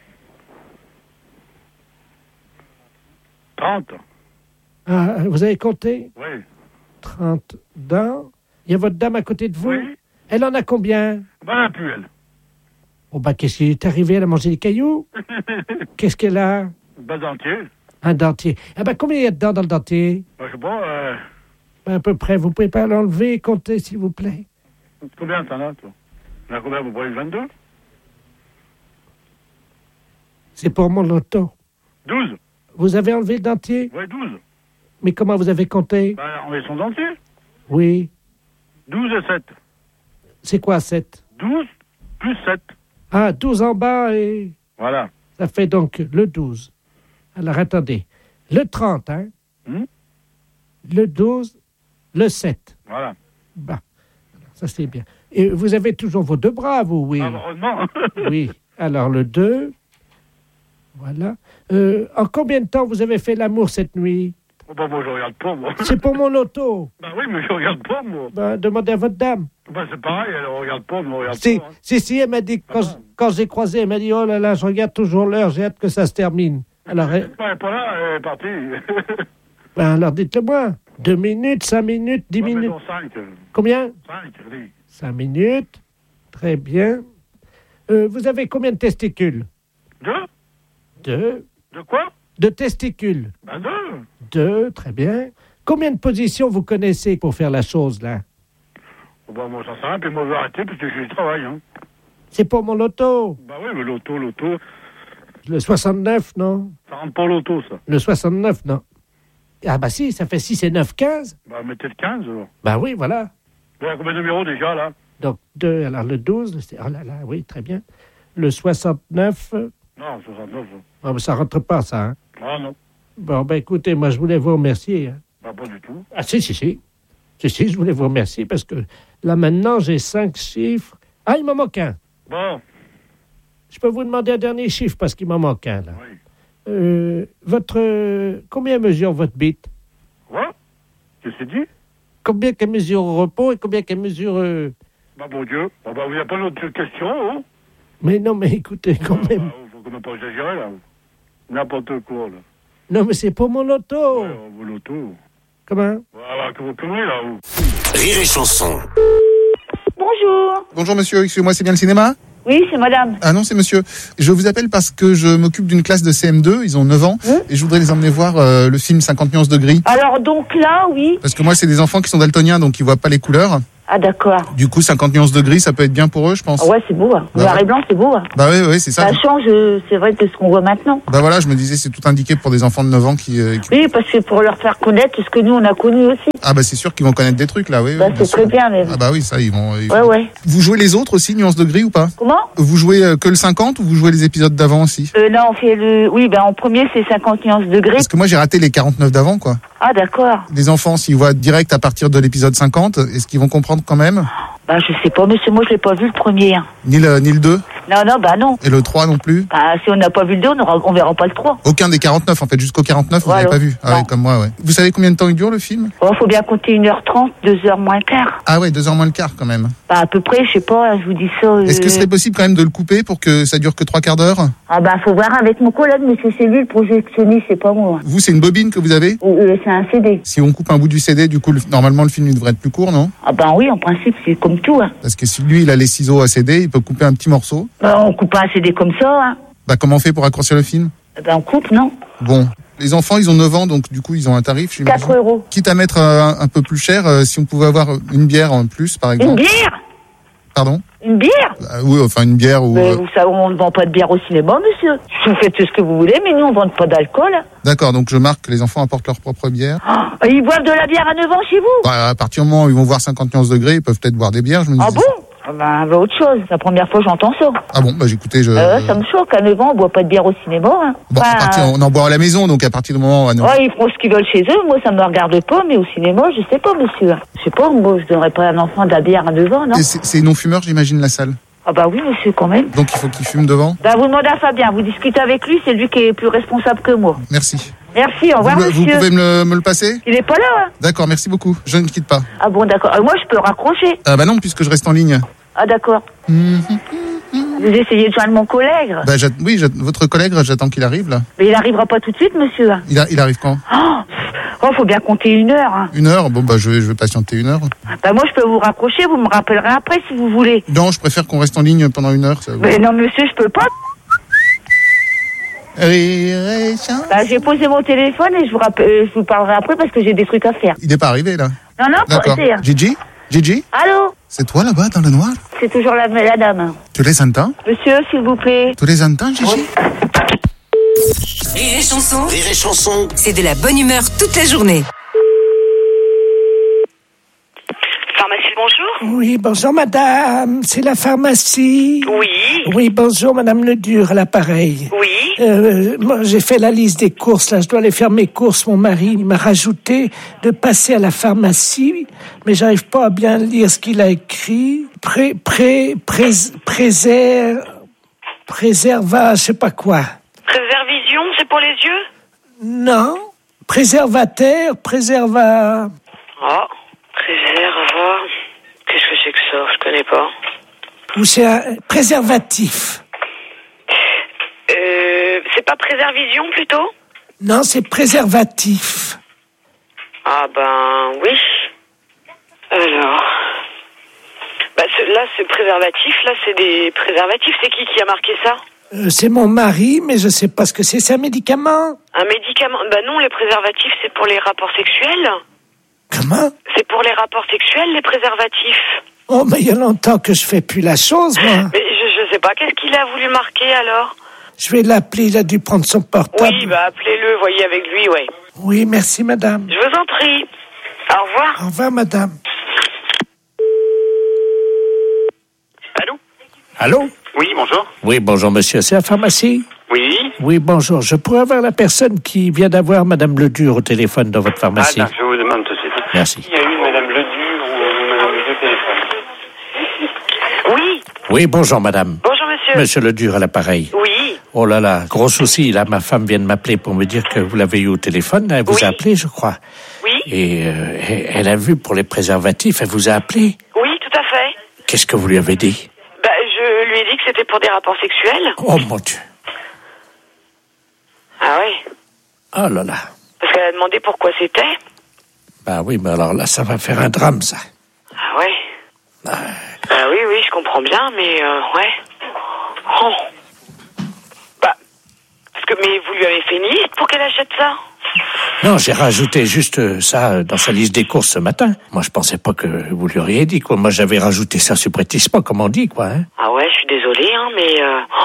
30.
Ah, vous avez compté?
Oui.
30 dents. Il y a votre dame à côté de vous?
Oui.
Elle en a combien?
Ben, elle a plus, elle.
Oh, bah, qu'est-ce qui est arrivé? Elle a mangé des cailloux? Qu'est-ce qu'elle a?
Ben, dentier.
Un dentier. Ah, bah, combien il y a de dents dans le dentier?
Ben, je sais pas,
À peu près. Vous pouvez pas l'enlever et compter, s'il vous plaît?
Combien t'en as, toi? Il y en a combien, vous voyez, 22?
C'est pour mon loto.
12.
Vous avez enlevé le dentier?
Oui, 12.
Mais comment vous avez compté?
Ben, on met son dentier.
Oui.
12 et 7.
C'est quoi, 7?
12 plus 7.
Ah, 12 en bas et...
Voilà.
Ça fait donc le 12. Alors, attendez. Le 30, hein? Le 12, le 7.
Voilà.
Bah, ça c'est bien. Et vous avez toujours vos 2 bras, vous, oui?
Heureusement.
Oui. Alors, le 2... Voilà. En combien de temps vous avez fait l'amour cette nuit?
Oh, bah, moi, je regarde pas, moi.
C'est pour mon loto.
Ben oui, mais je regarde pas, moi.
Ben, demandez à votre dame.
Ben, c'est pareil, elle regarde pas, moi, regarde
Si,
pas. Hein.
si, elle m'a dit, quand j'ai croisé, elle m'a dit, oh là là, je regarde toujours l'heure, j'ai hâte que ça se termine. Alors,
Elle est pas là, elle est partie.
Ben, alors dites-le-moi. 2 minutes, 5 minutes, 10 minutes.
Non, 5.
Combien?
5, oui.
5 minutes. Très bien. Vous avez combien de testicules?
2.
2.
De quoi?
De testicules.
Ben 2.
2, très bien. Combien de positions vous connaissez pour faire la chose, là?
Oh, ben, moi, ça sert à rien, puis moi, je vais arrêter, parce que je travaille, hein.
C'est pour mon loto.
Ben oui, mais loto.
Le 69, non?
Ça rentre pas au loto, ça.
Le 69, non. Ah bah si, ça fait 6 et 9, 15.
Ben, mettez le 15, alors.
Ben oui, voilà.
Il y a combien de numéros, déjà, là?
Donc 2, alors le 12, oh là là, oui, très bien. Le 69...
Non, 69.
Oh, mais ça rentre pas, ça, hein?
Ah, non.
Bon, ben écoutez, moi, je voulais vous remercier. Hein.
Ben, pas du tout.
Ah, si, je voulais vous remercier parce que là, maintenant, j'ai 5 chiffres. Ah, il m'en manque un.
Bon.
Je peux vous demander un dernier chiffre parce qu'il m'en manque un, là.
Oui.
Combien mesure votre bite?
Quoi? Qu'est-ce que c'est dit?
Combien qu'elle mesure au repos et combien qu'elle mesure...
Ben, mon Dieu. Ben, il n'y a pas d'autre question, hein?
Mais non, mais écoutez, quand même...
Faut qu'on n'a pas exagéré, là. N'importe quoi, là.
Non, mais c'est pour mon loto.
Ouais, vos lotos.
Comment?
Voilà, que vous conneries, là, vous.
Rire et Chanson.
Bonjour.
Bonjour monsieur, excusez-moi, c'est bien le cinéma?
Oui, c'est madame.
Ah non, c'est monsieur. Je vous appelle parce que je m'occupe d'une classe de CM2, ils ont 9 ans, et je voudrais les emmener voir le film 50 nuances de gris.
Alors donc là, oui.
Parce que moi, c'est des enfants qui sont daltoniens, donc ils voient pas les couleurs.
Ah d'accord.
Du coup, 50 nuances de gris, ça peut être bien pour eux, je pense.
Ah ouais, c'est beau. Hein. Noir et blanc, c'est beau. Hein.
Bah oui, c'est ça.
Ça change, c'est vrai, de ce qu'on voit maintenant.
Bah voilà, je me disais, c'est tout indiqué pour des enfants de 9 ans qui...
Oui, parce que pour leur faire connaître ce que nous, on a connu aussi.
Ah bah c'est sûr qu'ils vont connaître des trucs, là, oui.
Bah, c'est très bien, même.
Ah bah oui, ça, ils vont...
Ouais.
Vous jouez les autres aussi, nuances de gris, ou pas?
Comment?
Vous jouez que le 50 ou vous jouez les épisodes d'avant aussi?
Non, on fait le... Oui, en premier, c'est 50 nuances de gris.
Parce que moi, j'ai raté les 49 d'avant, quoi.
Ah d'accord.
Les enfants, s'ils voient direct à partir de l'épisode 50, est-ce qu'ils vont comprendre quand même?
Bah je sais pas, monsieur, moi je l'ai pas vu le premier.
Ni le 2?
Non.
Et le 3 non plus?
Bah si on n'a pas vu le 2, on verra pas le 3.
Aucun des 49 en fait, jusqu'au 49 vous n'avez pas vu? Ah ouais, comme moi, ouais. Vous savez combien de temps il dure le film?
Faut bien compter 1h30, 2h moins le quart.
Ah ouais, 2h moins le quart quand même.
Bah à peu près, je sais pas, je vous dis ça.
Est-ce que ce serait possible quand même de le couper pour que ça dure que 3/4 d'heure?
Ah bah faut voir avec mon collègue, monsieur, c'est lui le projectionniste, c'est pas moi.
Vous, c'est une bobine que vous avez?
C'est un CD.
Si on coupe un bout du CD, du coup, normalement le film il devrait être plus court, non?
Ah bah oui, en principe, c'est comme tout. Hein.
Parce que si lui il a les ciseaux à CD, il peut couper un petit morceau.
Bah on coupe pas un CD comme ça, hein.
Bah comment on fait pour raccourcir le film?
Bah on coupe, non?
Bon. Les enfants, ils ont 9 ans, donc du coup, ils ont un tarif.
4 €.
Quitte à mettre un peu plus cher, si on pouvait avoir une bière en plus, par exemple.
Une bière?
Pardon?
Une bière?
Oui, enfin une bière ou...
Mais vous savez, on ne vend pas de bière au cinéma, monsieur. Vous faites ce que vous voulez, mais nous, on ne vend pas d'alcool.
D'accord, donc je marque que les enfants apportent leur propre bière.
Oh, ils boivent de la bière à 9 ans chez vous?
Bah, à partir du moment où ils vont voir 50 nuances de gris, ils peuvent peut-être boire des bières, je me dis.
Ah bon? Bah, autre chose. C'est la première fois que j'entends ça.
Ah bon, bah écoutez,
ça me choque. À 9 ans, on boit pas de bière au cinéma. Hein.
Bon, on en boit à la maison, donc à partir du moment où...
Ouais, ils font ce qu'ils veulent chez eux. Moi, ça me regarde pas, mais au cinéma, je sais pas, monsieur. Je sais pas, moi, je donnerais pas à un enfant de la bière à 9 ans, non?
C'est non-fumeur, j'imagine, la salle?
Ah bah oui, monsieur, quand même.
Donc il faut qu'il fume devant?
Bah vous demandez à Fabien, vous discutez avec lui, c'est lui qui est plus responsable que moi.
Merci.
Merci, au revoir, monsieur.
Vous pouvez me le passer?
Il est pas là, hein?
D'accord, merci beaucoup. Je ne quitte pas.
Ah bon, d'accord. Moi, je peux raccrocher.
Ah bah non, puisque je reste en ligne.
Ah d'accord. Vous essayez de joindre mon collègue?
Bah oui, votre collègue, j'attends qu'il arrive, là.
Mais il arrivera pas tout de suite, monsieur.
Il arrive quand?
Faut bien compter 1 heure. Hein.
1 heure? Bon, bah je vais patienter 1 heure.
Bah moi, je peux vous raccrocher, vous me rappellerez après si vous voulez.
Non, je préfère qu'on reste en ligne pendant 1 heure. Ça,
mais non, monsieur, je peux pas. J'ai posé mon téléphone et je vous parlerai après parce que j'ai des trucs à faire.
Il n'est pas arrivé, là?
Non,
d'accord. Gigi?
Allô?
C'est toi, là-bas, dans le noir?
C'est toujours la dame.
Tu les entends?
Monsieur, s'il vous plaît.
Tu les entends, Gigi?
Oui.
Rire et chanson.
Rire et chanson.
C'est de la bonne humeur toute la journée.
Pharmacie, bonjour.
Oui, bonjour madame, c'est la pharmacie.
Oui.
Oui, bonjour madame Ledur, à l'appareil.
Oui.
Moi, j'ai fait la liste des courses, là, je dois aller faire mes courses. Mon mari il m'a rajouté de passer à la pharmacie, mais j'arrive pas à bien lire ce qu'il a écrit. Préserva, je sais pas quoi.
Préservision, c'est pour les yeux?
Non. Préservateur, préserva...
Oh, préserva... Qu'est-ce que c'est que ça? Je connais pas.
Ou c'est un préservatif.
C'est pas préservision, plutôt?
Non, c'est préservatif.
Ah ben, oui. Alors... Bah, là, c'est préservatif. Là, c'est des préservatifs. C'est qui a marqué ça?
C'est mon mari, mais je sais pas ce que c'est. C'est un médicament?
Un médicament? Bah non, les préservatifs, c'est pour les rapports sexuels.
Comment?
C'est pour les rapports sexuels, les préservatifs.
Oh, mais il y a longtemps que je fais plus la chose, moi.
Mais je sais pas. Qu'est-ce qu'il a voulu marquer, alors?
Je vais l'appeler. Il a dû prendre son portable.
Oui, bah appelez-le. Voyez avec lui, ouais.
Oui, merci, madame.
Je vous en prie. Au revoir.
Au revoir, madame. Allô?
Oui, bonjour.
Oui, bonjour, monsieur. C'est la pharmacie?
Oui.
Oui, bonjour. Je pourrais avoir la personne qui vient d'avoir Madame Ledur au téléphone dans votre pharmacie?
Ah, je vous demande tout de suite.
Merci.
Il y a eu Madame Ledur ou Madame Ledur au téléphone?
Oui.
Oui, bonjour, madame.
Bonjour, monsieur.
Monsieur Ledur à l'appareil.
Oui.
Oh là là, gros souci. Là, ma femme vient de m'appeler pour me dire que vous l'avez eu au téléphone. Elle vous a appelé, je crois.
Oui.
Et elle a vu pour les préservatifs. Elle vous a appelé?
Oui, tout à fait.
Qu'est-ce que vous lui avez dit?
Bah, je lui ai dit que c'était pour des rapports sexuels.
Oh, mon Dieu.
Ah oui.
Oh là là.
Parce qu'elle a demandé pourquoi c'était.
Bah oui, mais alors là, ça va faire un drame, ça.
Ah ouais. Ah oui, je comprends bien, mais ouais. Mais vous lui avez fait une liste pour qu'elle achète ça?
Non, j'ai rajouté juste ça dans sa liste des courses ce matin. Moi, je pensais pas que vous lui auriez dit, quoi. Moi, j'avais rajouté ça subrepticement, comme on dit, quoi. Hein.
Ah ouais, je suis désolée, hein, mais...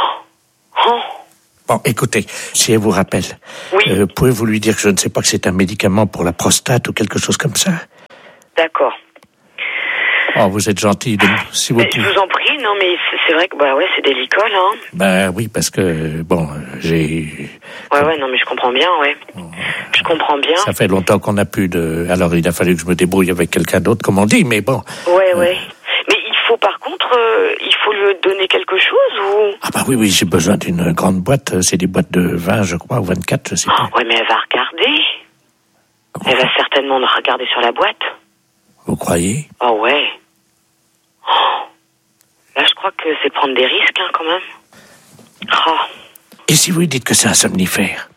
Bon, écoutez, si elle vous rappelle, pouvez-vous lui dire que je ne sais pas que c'est un médicament pour la prostate ou quelque chose comme ça?
D'accord.
Oh, vous êtes gentil, si vous pouvez.
Je vous en prie, non, mais c'est vrai que, c'est délicat, là. Hein.
Ben oui, parce que, j'ai...
Ouais, non, mais je comprends bien, ouais. Je comprends bien.
Ça fait longtemps qu'on n'a plus de... Alors, il a fallu que je me débrouille avec quelqu'un d'autre, comme on dit, mais bon.
Ouais. Mais il faut, par contre, il faut lui donner quelque chose, ou...
Ah bah oui, j'ai besoin d'une grande boîte. C'est des boîtes de 20, je crois, ou 24, je sais pas.
Ouais, mais elle va regarder. Elle va certainement regarder sur la boîte.
Vous croyez?
Ah ouais. Là, je crois que c'est prendre des risques, hein, quand même.
Et si vous lui dites que c'est un somnifère?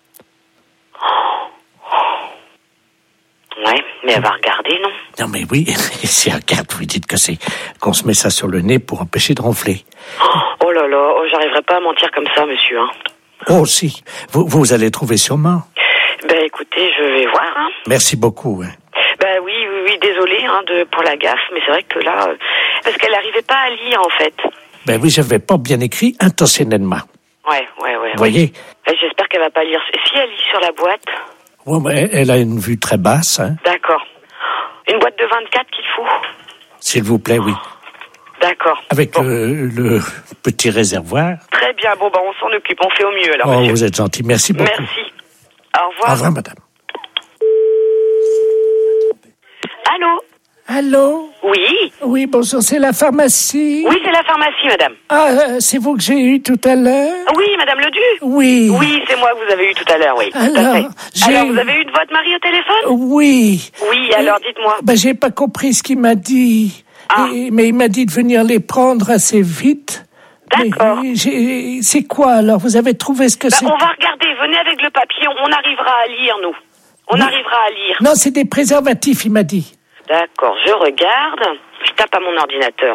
Ouais, mais elle va regarder, non?
Non, mais oui, si elle regarde, vous lui dites que c'est qu'on se met ça sur le nez pour empêcher de ronfler.
Oh là là, j'arriverai pas à mentir comme ça, monsieur, hein.
Oh, si. Vous allez trouver sûrement.
Ben, écoutez, je vais voir, hein.
Merci beaucoup, hein.
Ben oui, désolé, hein, pour la gaffe, mais c'est vrai que là... parce qu'elle n'arrivait pas à lire, en fait.
Ben oui, j'avais pas bien écrit intentionnellement.
Ouais.
Vous voyez?
J'espère qu'elle va pas lire. Si elle lit sur la boîte...
Ouais, mais elle a une vue très basse, hein.
D'accord. Une boîte de 24 qu'il faut?
S'il vous plaît, oui.
D'accord.
Avec le petit réservoir.
Très bien, on s'en occupe, on fait au mieux, alors, monsieur.
Vous êtes gentil, merci beaucoup.
Merci. Au revoir.
Au revoir, madame.
Allô?
Allô?
Oui?
Oui, bonjour, c'est la pharmacie?
Oui, c'est la pharmacie, madame.
Ah, c'est vous que j'ai eu tout à l'heure?
Oui, madame Ledu?
Oui.
Oui, c'est moi que vous avez eu tout à l'heure, oui.
Alors,
vous avez eu votre mari au téléphone?
Oui.
Oui, alors dites-moi.
J'ai pas compris ce qu'il m'a dit. Mais il m'a dit de venir les prendre assez vite.
D'accord.
C'est quoi, alors? Vous avez trouvé ce que c'est?
On va regarder, venez avec le papier, on arrivera à lire, nous. On arrivera à lire.
Non, c'est des préservatifs, il m'a dit.
D'accord, je regarde. Je tape à mon ordinateur.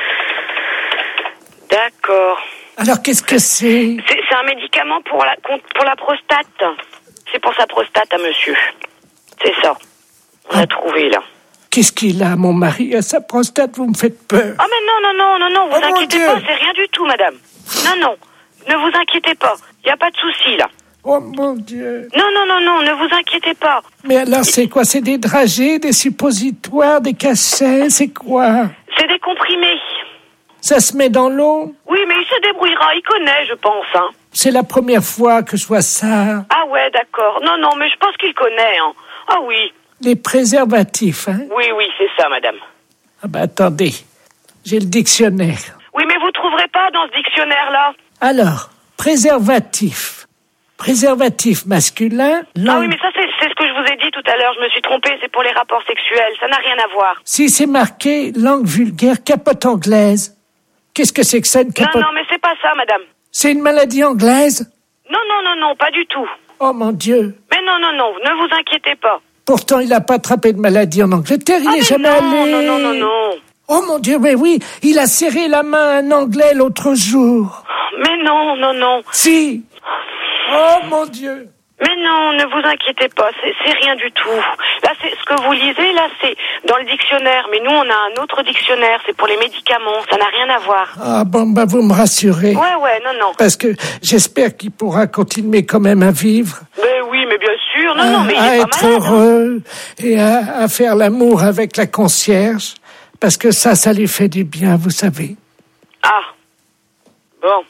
D'accord.
Alors, qu'est-ce que c'est?
C'est un médicament pour la prostate. C'est pour sa prostate à monsieur. C'est ça. On a trouvé, là.
Qu'est-ce qu'il a, mon mari, à sa prostate? Vous me faites peur.
Ah, mais non, vous inquiétez pas, c'est rien du tout, madame. Non, ne vous inquiétez pas. Il n'y a pas de souci, là.
Oh, mon Dieu.
Non, ne vous inquiétez pas.
Mais alors, c'est quoi? C'est des dragées, des suppositoires, des cachets? C'est quoi?
C'est des comprimés.
Ça se met dans l'eau?
Oui, mais il se débrouillera, il connaît, je pense, hein.
C'est la première fois que je vois ça.
Ah ouais, d'accord. Non, mais je pense qu'il connaît, hein. Ah oui.
Les préservatifs, hein?
Oui, c'est ça, madame.
Ah attendez, j'ai le dictionnaire.
Oui, mais vous trouverez pas dans ce dictionnaire-là.
Alors, préservatif masculin...
Ah oui, mais ça, c'est ce que je vous ai dit tout à l'heure. Je me suis trompée, c'est pour les rapports sexuels. Ça n'a rien à voir.
Si c'est marqué langue vulgaire, capote anglaise, qu'est-ce que c'est que ça, une capote?
Non, mais c'est pas ça, madame.
C'est une maladie anglaise?
Non, pas du tout.
Oh, mon Dieu.
Mais non, ne vous inquiétez pas.
Pourtant, il n'a pas attrapé de maladie en Angleterre, il n'est jamais allé.
Non.
Oh mon Dieu, mais oui, il a serré la main à un Anglais l'autre jour.
Mais non.
Si. Oh mon Dieu.
Mais non, ne vous inquiétez pas, c'est rien du tout. Là, c'est ce que vous lisez, là, c'est dans le dictionnaire. Mais nous, on a un autre dictionnaire, c'est pour les médicaments, ça n'a rien à voir.
Ah bon, vous me rassurez.
Ouais, non.
Parce que j'espère qu'il pourra continuer quand même à vivre.
Mais oui, mais bien sûr, non, mais il
à
est
être
pas malade.
Heureux et à faire l'amour avec la concierge. Parce que ça lui fait du bien, vous savez.
Ah. Bon.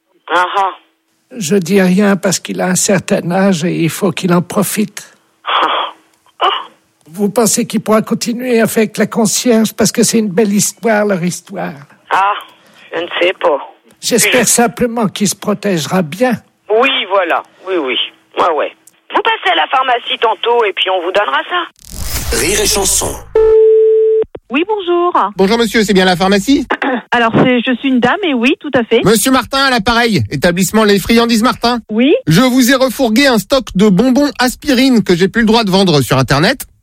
Je dis rien parce qu'il a un certain âge et il faut qu'il en profite. Vous pensez qu'il pourra continuer avec la concierge parce que c'est une belle histoire, leur histoire?
Ah, je ne sais pas.
J'espère simplement qu'il se protégera bien.
Oui, voilà. Oui. Ouais. Vous passez à la pharmacie tantôt et puis on vous donnera ça.
Rire et chanson.
Oui, bonjour.
Bonjour monsieur, c'est bien la pharmacie?
Alors, je suis une dame, et oui, tout à fait.
Monsieur Martin à l'appareil, établissement Les Friandises Martin.
Oui.
Je vous ai refourgué un stock de bonbons aspirine que j'ai plus le droit de vendre sur Internet.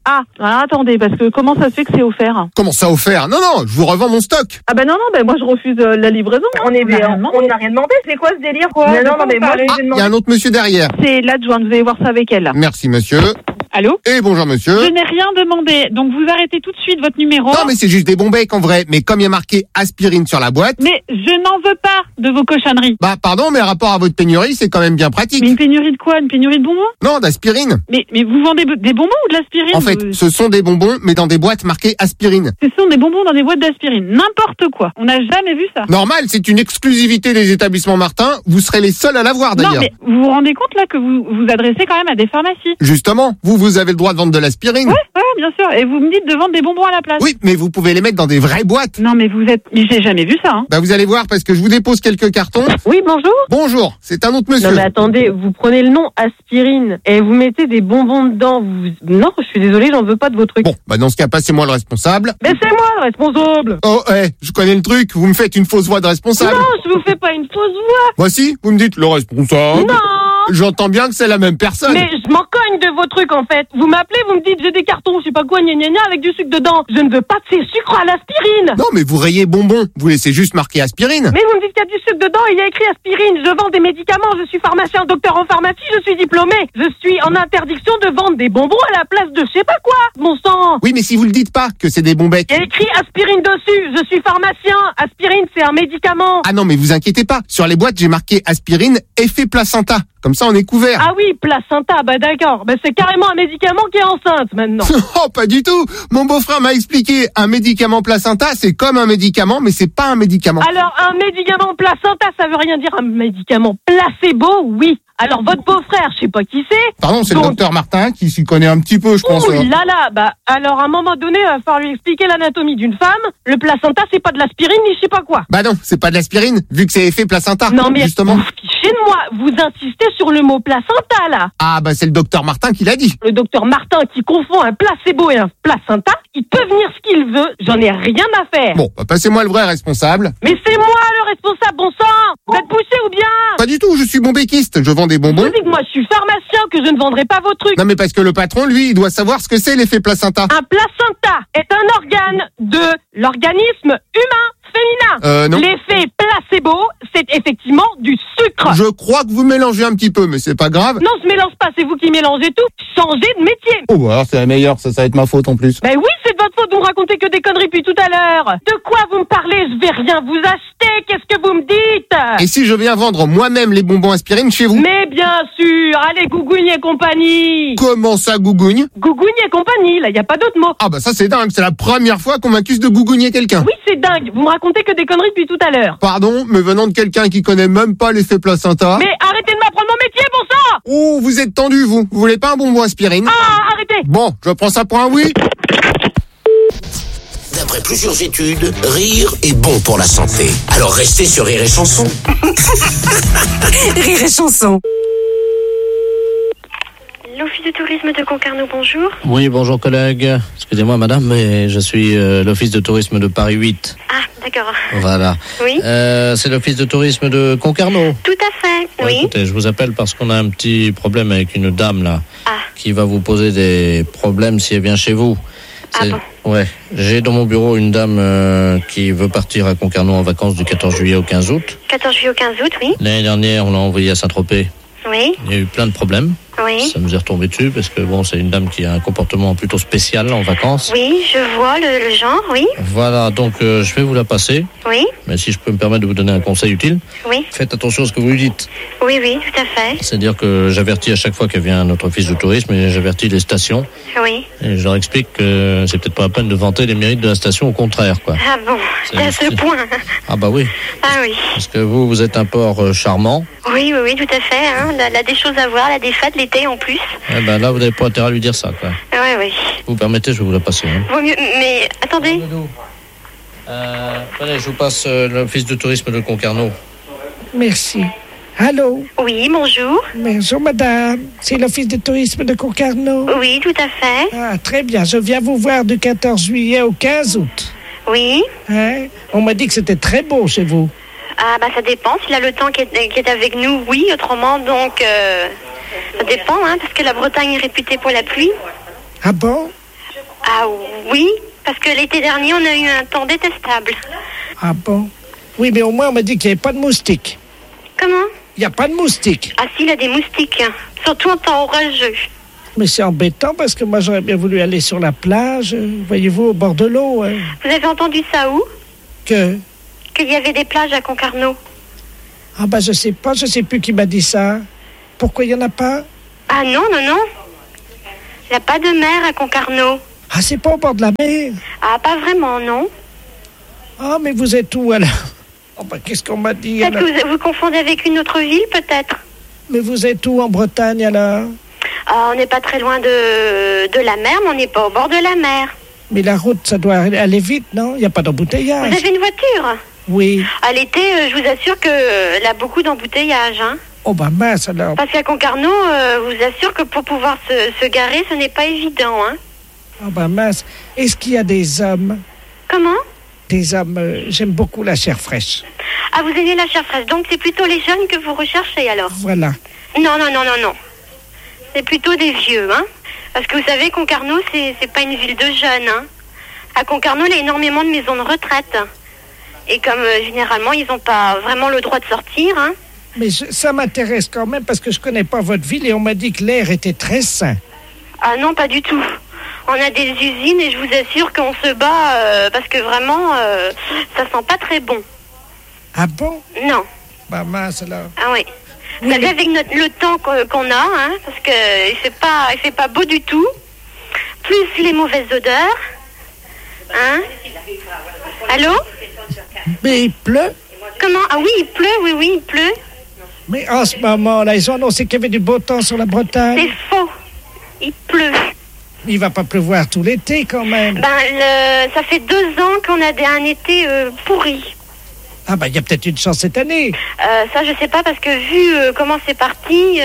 Ah, alors attendez, parce que comment ça se fait que c'est offert?
Comment ça offert? Non, non, je vous revends mon stock.
Ah bah non, moi je refuse la livraison.
On n'a rien demandé. C'est quoi ce délire, quoi?
Mais non, mais moi,
Il y a un autre monsieur derrière.
c'est l'adjointe, vous allez voir ça avec elle.
Merci, monsieur.
Allô?
Et bonjour, monsieur.
Je n'ai rien demandé, donc vous arrêtez tout de suite votre numéro.
Non, mais c'est juste des bons becs en vrai. Mais comme il y a marqué aspirine sur la boîte.
Mais je n'en veux pas de vos cochonneries.
Bah, pardon, mais rapport à votre pénurie, c'est quand même bien pratique.
Mais une pénurie de quoi? Une pénurie de bonbons?
Non, d'aspirine.
Mais vous vendez des bonbons ou de l'aspirine?
En fait, ce sont des bonbons, mais dans des boîtes marquées aspirine.
Ce sont des bonbons dans des boîtes d'aspirine. N'importe quoi. On n'a jamais vu ça.
Normal, c'est une exclusivité des établissements Martin. Vous serez les seuls à l'avoir d'ailleurs.
Non, mais vous vous rendez compte là que vous vous adressez quand même à des pharmacies?
Justement, vous avez le droit de vendre de l'aspirine.
Ouais, bien sûr. Et vous me dites de vendre des bonbons à la place.
Oui, mais vous pouvez les mettre dans des vraies boîtes.
Non, mais mais j'ai jamais vu ça. Hein.
Bah vous allez voir parce que je vous dépose quelques cartons.
Oui, bonjour.
Bonjour, c'est un autre monsieur.
Non mais attendez, vous prenez le nom aspirine et vous mettez des bonbons dedans. Non, je suis désolée, j'en veux pas de vos trucs.
Bon, bah dans ce cas, passez-moi le responsable.
Mais c'est moi le responsable.
Oh, je connais le truc, vous me faites une fausse voix de responsable.
Non, je vous fais pas une fausse voix.
Voici, vous me dites le responsable.
Non.
J'entends bien que c'est la même personne.
Mais je m'en cogne de vos trucs en fait. Vous m'appelez, vous me dites j'ai des cartons, je sais pas quoi, gna gna gna, avec du sucre dedans. Je ne veux pas de ces sucres à l'aspirine.
Non mais vous rayez bonbons, vous laissez juste marquer aspirine.
Mais vous me dites qu'il y a du sucre dedans, il y a écrit aspirine. Je vends des médicaments, je suis pharmacien, docteur en pharmacie, je suis diplômé. Je suis en interdiction de vendre des bonbons à la place de je sais pas quoi, mon sang.
Oui mais si vous le dites pas que c'est des bons becs.
Il y a écrit aspirine dessus, je suis pharmacien. Aspirine c'est un médicament.
Ah non mais vous inquiétez pas, sur les boîtes j'ai marqué aspirine effet placenta. Comme ça, on est couvert.
Ah oui, placenta, bah d'accord. Bah c'est carrément un médicament qui est enceinte maintenant.
Oh, pas du tout. Mon beau-frère m'a expliqué, un médicament placenta, c'est comme un médicament, mais c'est pas un médicament.
Alors, un médicament placenta, ça veut rien dire. Un médicament placebo, oui. Alors, votre beau-frère, je sais pas qui c'est.
Pardon, c'est le docteur Martin qui s'y connaît un petit peu, je pense.
Ouh là, bah, alors, à un moment donné, il va falloir lui expliquer l'anatomie d'une femme. Le placenta, c'est pas de l'aspirine, ni je sais pas quoi.
Bah non, c'est pas de l'aspirine, vu que c'est effet placenta.
Non, mais
justement.
Vous fichez de moi. Vous insistez sur le mot placenta, là.
Ah, bah, c'est le docteur Martin qui l'a dit.
Le docteur Martin qui confond un placebo et un placenta, il peut venir ce qu'il veut. J'en ai rien à faire.
Bon, bah, passez-moi le vrai responsable.
Mais c'est moi le responsable, bon sang. Vous êtes poussé ou bien?
Pas du tout, je suis bombéquiste, je vends des bonbons.
Vous dites que moi je suis pharmacien, que je ne vendrai pas vos trucs.
Non mais parce que le patron, lui, il doit savoir ce que c'est l'effet placenta.
Un placenta est un organe de l'organisme humain féminin.
Non.
L'effet placebo, c'est effectivement du sucre.
Je crois que vous mélangez un petit peu, mais c'est pas grave.
Non, je mélange pas, c'est vous qui mélangez tout. Changez de métier.
Oh, alors c'est la meilleure, ça va être ma faute en plus.
Ben oui, c'est de votre faute, vous me racontez que des conneries depuis tout à l'heure. De quoi vous me parlez? Je vais rien vous acheter, qu'est-ce que vous me dites?
Et si je viens vendre moi-même les bonbons aspirine chez vous?
Mais bien sûr, allez, Gougougne et compagnie.
Comment ça, Gougougne?
Gougougne et compagnie, là, y a pas d'autre mot.
Ah bah ça c'est dingue, c'est la première fois qu'on m'accuse de gougouigner quelqu'un.
Oui, c'est dingue, vous me racontez que des conneries depuis tout à l'heure.
Pardon, mais venant de quelqu'un qui connaît même pas l'effet placenta.
Mais arrêtez de m'apprendre mon métier, bon sang!
Oh, vous êtes tendu, vous voulez pas un bonbon aspirine?
Ah, arrêtez!
Bon, je prends ça pour un oui.
D'après plusieurs études, rire est bon pour la santé. Alors restez sur Rire et Chanson.
Rire et Chanson.
L'Office de tourisme de Concarneau, bonjour.
Oui, bonjour collègue. Excusez-moi madame, mais je suis l'Office de tourisme de Paris 8.
Ah, d'accord.
Voilà.
Oui.
C'est l'Office de tourisme de Concarneau.
Tout à fait, oui.
Écoutez, je vous appelle parce qu'on a un petit problème avec une dame là, qui va vous poser des problèmes si elle vient chez vous.
Ah bon?
Ouais, j'ai dans mon bureau une dame qui veut partir à Concarneau en vacances du 14 juillet au 15 août.
14 juillet au 15 août, oui.
L'année dernière, on l'a envoyée à Saint-Tropez.
Oui.
Il y a eu plein de problèmes.
Oui.
Ça nous est retombé dessus parce que bon, c'est une dame qui a un comportement plutôt spécial en vacances.
Oui, je vois le genre, oui.
Voilà, donc je vais vous la passer.
Oui.
Mais si je peux me permettre de vous donner un conseil utile.
Oui.
Faites attention à ce que vous lui dites.
Oui, oui, tout à fait.
C'est-à-dire que j'avertis à chaque fois qu'elle vient à notre office de tourisme et j'avertis les stations.
Oui.
Et je leur explique que c'est peut-être pas la peine de vanter les mérites de la station, au contraire, quoi.
Ah bon, c'est à ce point.
Ah bah oui.
Ah oui.
Parce que vous êtes un port charmant.
Oui, oui, oui, tout à fait. Hein. Elle a des choses à voir, elle a des fêtes l'été en plus.
Eh ben là, vous n'avez pas intérêt à lui dire ça, quoi.
Oui, oui.
Vous permettez, je vais vous la passer. Hein.
Vaut mieux, mais attendez.
Allez, je vous passe l'office de tourisme de Concarneau.
Merci. Allô?
Oui, bonjour.
Bonjour, madame. C'est l'Office de tourisme de Concarneau?
Oui, tout à fait.
Ah, très bien. Je viens vous voir du 14 juillet au 15 août.
Oui.
Hein? On m'a dit que c'était très beau chez vous.
Ah, bah ça dépend. S'il a le temps qui est avec nous, oui. Autrement, donc, ça dépend, hein, parce que la Bretagne est réputée pour la pluie.
Ah bon?
Ah oui, parce que l'été dernier, on a eu un temps détestable.
Ah bon? Oui, mais au moins, on m'a dit qu'il n'y avait pas de moustiques.
Comment?
Il n'y a pas de moustiques.
Ah si, il y a des moustiques, hein. Surtout en temps orageux.
Mais c'est embêtant parce que moi, j'aurais bien voulu aller sur la plage, voyez-vous, au bord de l'eau. Hein.
Vous avez entendu ça où?
Qu'il
y avait des plages à Concarneau.
Ah bah je sais pas, je sais plus qui m'a dit ça. Pourquoi il n'y en a pas?
Ah non. Il n'y a pas de mer à Concarneau.
Ah, c'est pas au bord de la mer?
Ah, pas vraiment, non.
Ah, mais vous êtes où alors? Oh bah qu'est-ce qu'on m'a dit?
Peut-être que vous confondez avec une autre ville, peut-être.
Mais vous êtes où en Bretagne alors?
Ah, on n'est pas très loin de la mer, mais on n'est pas au bord de la mer.
Mais la route, ça doit aller vite, non? Il n'y a pas d'embouteillage.
Vous avez une voiture?
Oui.
À l'été, je vous assure qu'elle a beaucoup d'embouteillages, hein.
Oh bah mince alors.
Parce qu'à Concarneau, je vous assure que pour pouvoir se garer, ce n'est pas évident, hein.
Oh bah mince. Est-ce qu'il y a des hommes?
Comment?
Des hommes, j'aime beaucoup la chair fraîche.
Ah, vous aimez la chair fraîche, donc c'est plutôt les jeunes que vous recherchez alors?
Voilà.
Non. C'est plutôt des vieux, hein. Parce que vous savez, Concarneau, c'est pas une ville de jeunes, hein. À Concarneau, il y a énormément de maisons de retraite. Et comme généralement, ils n'ont pas vraiment le droit de sortir, hein.
Mais ça m'intéresse quand même parce que je connais pas votre ville et on m'a dit que l'air était très sain.
Ah non, pas du tout. On a des usines et je vous assure qu'on se bat parce que vraiment, ça sent pas très bon.
Ah bon?
Non.
Bah mince alors.
Ah oui. Vous savez, avec le temps qu'on a, hein, parce que il fait pas beau du tout, plus les mauvaises odeurs, hein. Allô?
Mais il pleut?
Comment? Ah oui, il pleut, oui, il pleut.
Mais en ce moment-là, ils ont annoncé qu'il y avait du beau temps sur la Bretagne.
C'est faux. Il pleut.
Il va pas pleuvoir tout l'été quand même.
Ça fait 2 ans qu'on a un été pourri.
Ah il y a peut-être une chance cette année.
Ça, je sais pas, parce que vu comment c'est parti,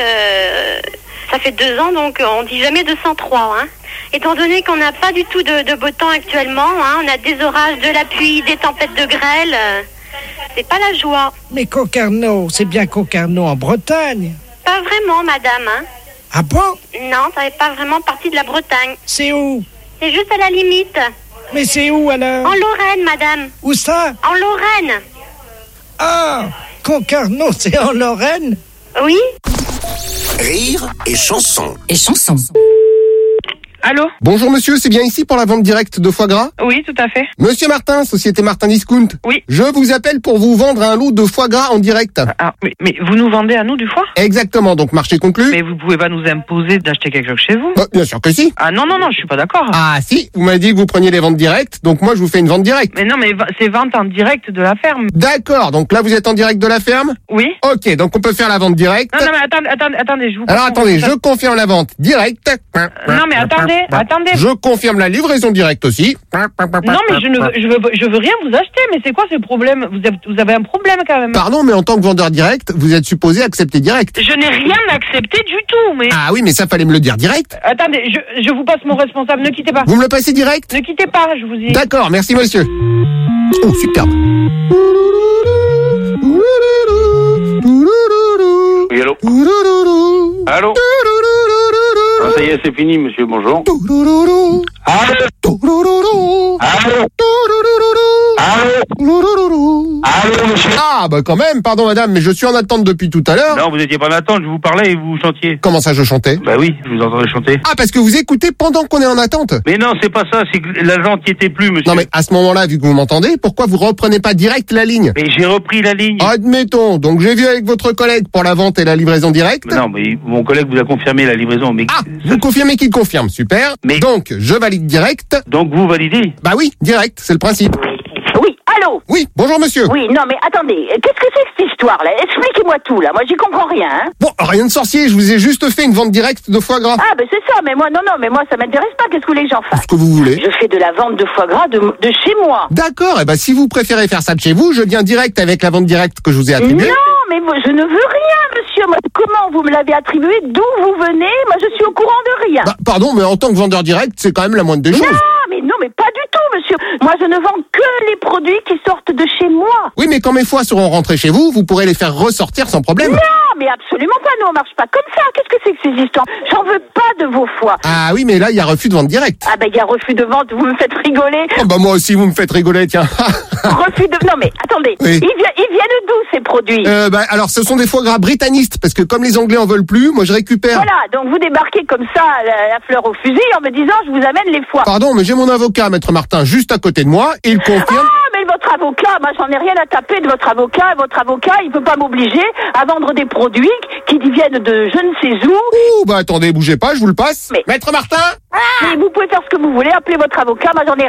ça fait 2 ans, donc on dit jamais 203, hein. Étant donné qu'on n'a pas du tout de beau temps actuellement, hein, on a des orages, de la pluie, des tempêtes de grêle, c'est pas la joie.
Mais Concarneau, c'est bien Concarneau en Bretagne.
Pas vraiment, madame, hein.
Ah bon?
Non, ça n'est pas vraiment partie de la Bretagne.
C'est où?
C'est juste à la limite.
Mais c'est où alors?
En Lorraine, madame.
Où ça?
En Lorraine.
Ah, Concarneau, c'est en Lorraine?
Oui.
Rire et chanson.
Allô? Bonjour monsieur, c'est bien ici pour la vente directe de foie gras?
Oui, tout à fait.
Monsieur Martin, Société Martin Discount.
Oui.
Je vous appelle pour vous vendre un lot de foie gras en direct.
Ah, mais vous nous vendez à nous du foie?
Exactement, donc marché conclu.
Mais vous pouvez pas nous imposer d'acheter quelque chose chez vous?
Bien sûr que si.
Ah non, je suis pas d'accord.
Ah si, vous m'avez dit que vous preniez les ventes directes, donc moi je vous fais une vente directe.
Mais non, mais c'est vente en direct de la ferme.
D'accord, donc là vous êtes en direct de la ferme?
Oui.
Ok, donc on peut faire la vente directe.
Non, mais attendez, je vous...
Alors attendez, je confirme la vente directe.
Non, mais attendez.
Je confirme la livraison directe aussi.
Non, mais je veux rien vous acheter, mais c'est quoi ce problème? Vous avez un problème quand même.
Pardon, mais en tant que vendeur direct, vous êtes supposé accepter direct.
Je n'ai rien accepté du tout, mais...
Ah oui, mais ça fallait me le dire direct.
Attendez, je vous passe mon responsable, ne quittez pas.
Vous me le passez direct?
Ne quittez pas, je vous dis.
D'accord, merci monsieur. Oh, superbe.
Oui, allô? Allô? Ah, ça y est, c'est fini, monsieur, bonjour.
Allô, monsieur. Ah, bah quand même, pardon madame, mais je suis en attente depuis tout à l'heure.
Non, vous étiez pas en attente, je vous parlais et vous chantiez.
Comment ça, je chantais?
Bah oui, je vous entendais chanter.
Ah, parce que vous écoutez pendant qu'on est en attente.
Mais non, c'est pas ça, c'est que l'agent qui était plus, monsieur.
Non, mais à ce moment-là, vu que vous m'entendez, pourquoi vous reprenez pas direct la ligne?
Mais j'ai repris la ligne.
Admettons, donc j'ai vu avec votre collègue pour la vente et la livraison directe.
Non, mais mon collègue vous a confirmé la livraison, mais...
Ah, vous confirmez qu'il confirme, super.
Mais...
Donc, je valide direct.
Donc vous validez?
Bah oui, direct, c'est le principe.
Oui, allô?
Oui, bonjour monsieur.
Oui, non mais attendez, qu'est-ce que c'est que cette histoire-là? Expliquez-moi tout, là, moi j'y comprends rien, hein?
Bon, rien de sorcier, je vous ai juste fait une vente directe de foie gras.
Ah, ben c'est ça, mais moi, non, mais moi ça m'intéresse pas, qu'est-ce que vous voulez que j'en fasse?
Ce que vous voulez.
Je fais de la vente de foie gras de chez moi.
D'accord, et ben si vous préférez faire ça de chez vous, je viens direct avec la vente directe que je vous ai attribuée.
Non, mais moi, je ne veux rien, monsieur. Moi, comment vous me l'avez attribué? D'où vous venez? Moi, je suis au courant de rien.
Bah, pardon, mais en tant que vendeur direct, c'est quand même la moindre des choses.
Non, mais pas du tout, monsieur.
Moi, je ne vends que les produits qui sortent de chez moi.
Oui, mais quand mes foies seront rentrés chez vous, vous pourrez les faire ressortir sans problème.
Non, mais absolument pas. Nous, on marche pas comme ça. Qu'est-ce que c'est que ces histoires? J'en veux pas de vos foies.
Ah oui, mais là, il y a refus de vente direct.
Ah ben, il y a refus de vente. Vous me faites rigoler.
Oh bah moi aussi, vous me faites rigoler, tiens.
Refus de... Non, mais attendez.
Oui.
Ils viennent d'où, ces produits?
Alors, ce sont des foie gras britannistes, parce que comme les Anglais en veulent plus, moi, je récupère...
Voilà, donc vous débarquez comme ça, la fleur au fusil, en me disant, je vous amène les foies.
Pardon, mais j'ai mon avocat, Maître Martin, juste à côté de moi, et il confirme...
Ah, mais votre avocat, moi j'en ai rien à taper de votre avocat. Votre avocat, il peut pas m'obliger à vendre des produits qui viennent de je ne sais où.
Ouh, bah attendez, bougez pas, je vous le passe.
Mais...
Maître Martin.
Mais vous pouvez faire ce que vous voulez, appelez votre avocat, moi j'en ai